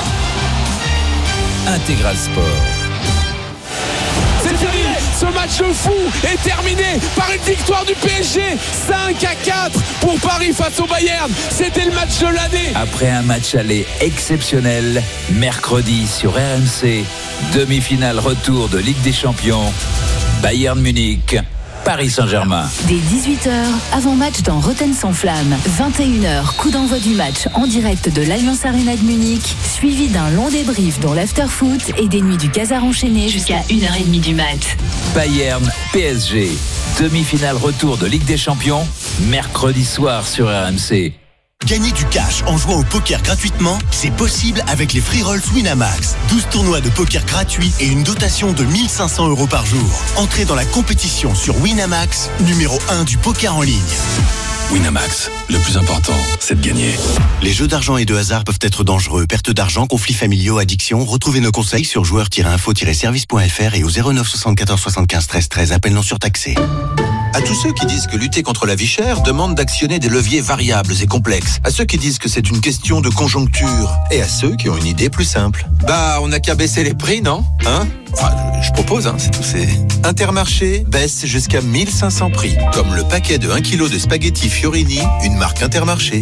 Intégral Sport.
C'est fini. Ce match de fou est terminé par une victoire du P S G cinq à quatre pour Paris face au Bayern. C'était le match de l'année.
Après un match aller exceptionnel, mercredi sur R M C, demi-finale retour de Ligue des Champions, Bayern Munich, Paris Saint-Germain.
Dès dix-huit heures, avant-match dans Rotten sans flamme. vingt et une heures, coup d'envoi du match en direct de l'Allianz Arena de Munich, suivi d'un long débrief dans l'after-foot et des nuits du Casar enchaîné jusqu'à une heure trente du mat.
Bayern P S G, demi-finale retour de Ligue des Champions, mercredi soir sur R M C.
Gagner du cash en jouant au poker gratuitement, c'est possible avec les free rolls Winamax. douze tournois de poker gratuits et une dotation de mille cinq cents euros par jour. Entrez dans la compétition sur Winamax, numéro un du poker en ligne.
Winamax, le plus important, c'est de gagner.
Les jeux d'argent et de hasard peuvent être dangereux. Perte d'argent, conflits familiaux, addiction. Retrouvez nos conseils sur joueurs tiret info tiret service point f r et au zéro neuf soixante-quatorze soixante-quinze treize treize. Appel non surtaxé.
À tous ceux qui disent que lutter contre la vie chère demande d'actionner des leviers variables et complexes. À ceux qui disent que c'est une question de conjoncture. Et à ceux qui ont une idée plus simple. Bah, on n'a qu'à baisser les prix, non ? Hein ? Enfin, je, je propose, hein, c'est tout. C'est Intermarché baisse jusqu'à mille cinq cents prix. Comme le paquet de un kilo de spaghettis Fiorini, une marque Intermarché.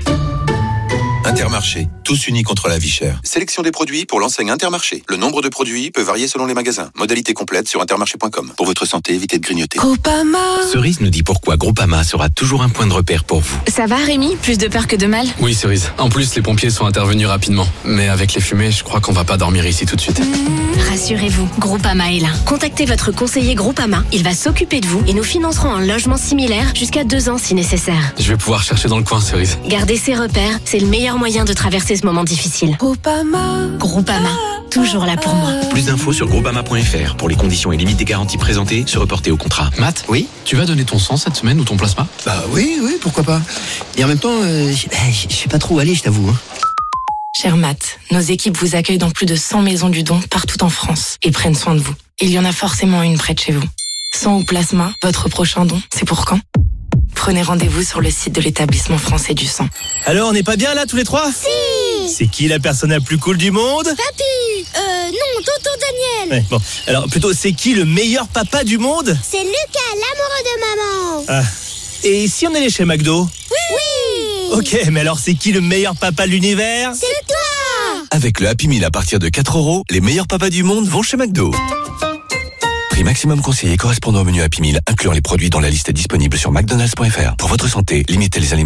Intermarché, tous unis contre la vie chère. Sélection des produits pour l'enseigne Intermarché. Le nombre de produits peut varier selon les magasins. Modalité complète sur intermarché point com. Pour votre santé, évitez de grignoter.
Groupama. Cerise nous dit pourquoi Groupama sera toujours un point de repère pour vous.
Ça va Rémi ? Plus de peur que de mal ?
Oui Cerise. En plus les pompiers sont intervenus rapidement. Mais avec les fumées, je crois qu'on va pas dormir ici tout de suite.
Mmh, rassurez-vous, Groupama est là. Contactez votre conseiller Groupama. Il va s'occuper de vous et nous financerons un logement similaire jusqu'à deux ans si nécessaire.
Je vais pouvoir chercher dans le coin Cerise.
Gardez ses repères, c'est le meilleur moyen de traverser ce moment difficile.
Groupama.
Groupama, toujours là pour moi.
Plus d'infos sur groupama point f r. Pour les conditions et limites des garanties présentées, se reporter au contrat.
Matt ?
Oui ?
Tu vas donner ton sang cette semaine ou ton plasma ?
Bah oui, oui, pourquoi pas. Et en même temps, euh, je sais pas trop où aller, je t'avoue. Hein.
Cher Matt, nos équipes vous accueillent dans plus de cent maisons du don partout en France et prennent soin de vous. Il y en a forcément une près de chez vous. Sang ou plasma, votre prochain don, c'est pour quand ? Prenez rendez-vous sur le site de l'établissement français du sang.
Alors, on n'est pas bien là tous les trois ?
Si.
C'est qui la personne la plus cool du monde ?
Papy. Euh, non, tonton Daniel.
Ouais, bon, alors plutôt, c'est qui le meilleur papa du monde ?
C'est Lucas, l'amoureux de maman.
Ah. Et si on allait chez McDo ?
Oui. Oui.
Ok, mais alors c'est qui le meilleur papa de l'univers ?
C'est toi.
Avec le Happy Meal à partir de quatre euros, les meilleurs papas du monde vont chez McDo. Prix maximum conseillé correspondant au menu Happy Meal, incluant les produits dans la liste disponible sur mcdonalds point f r. Pour votre santé, limitez les aliments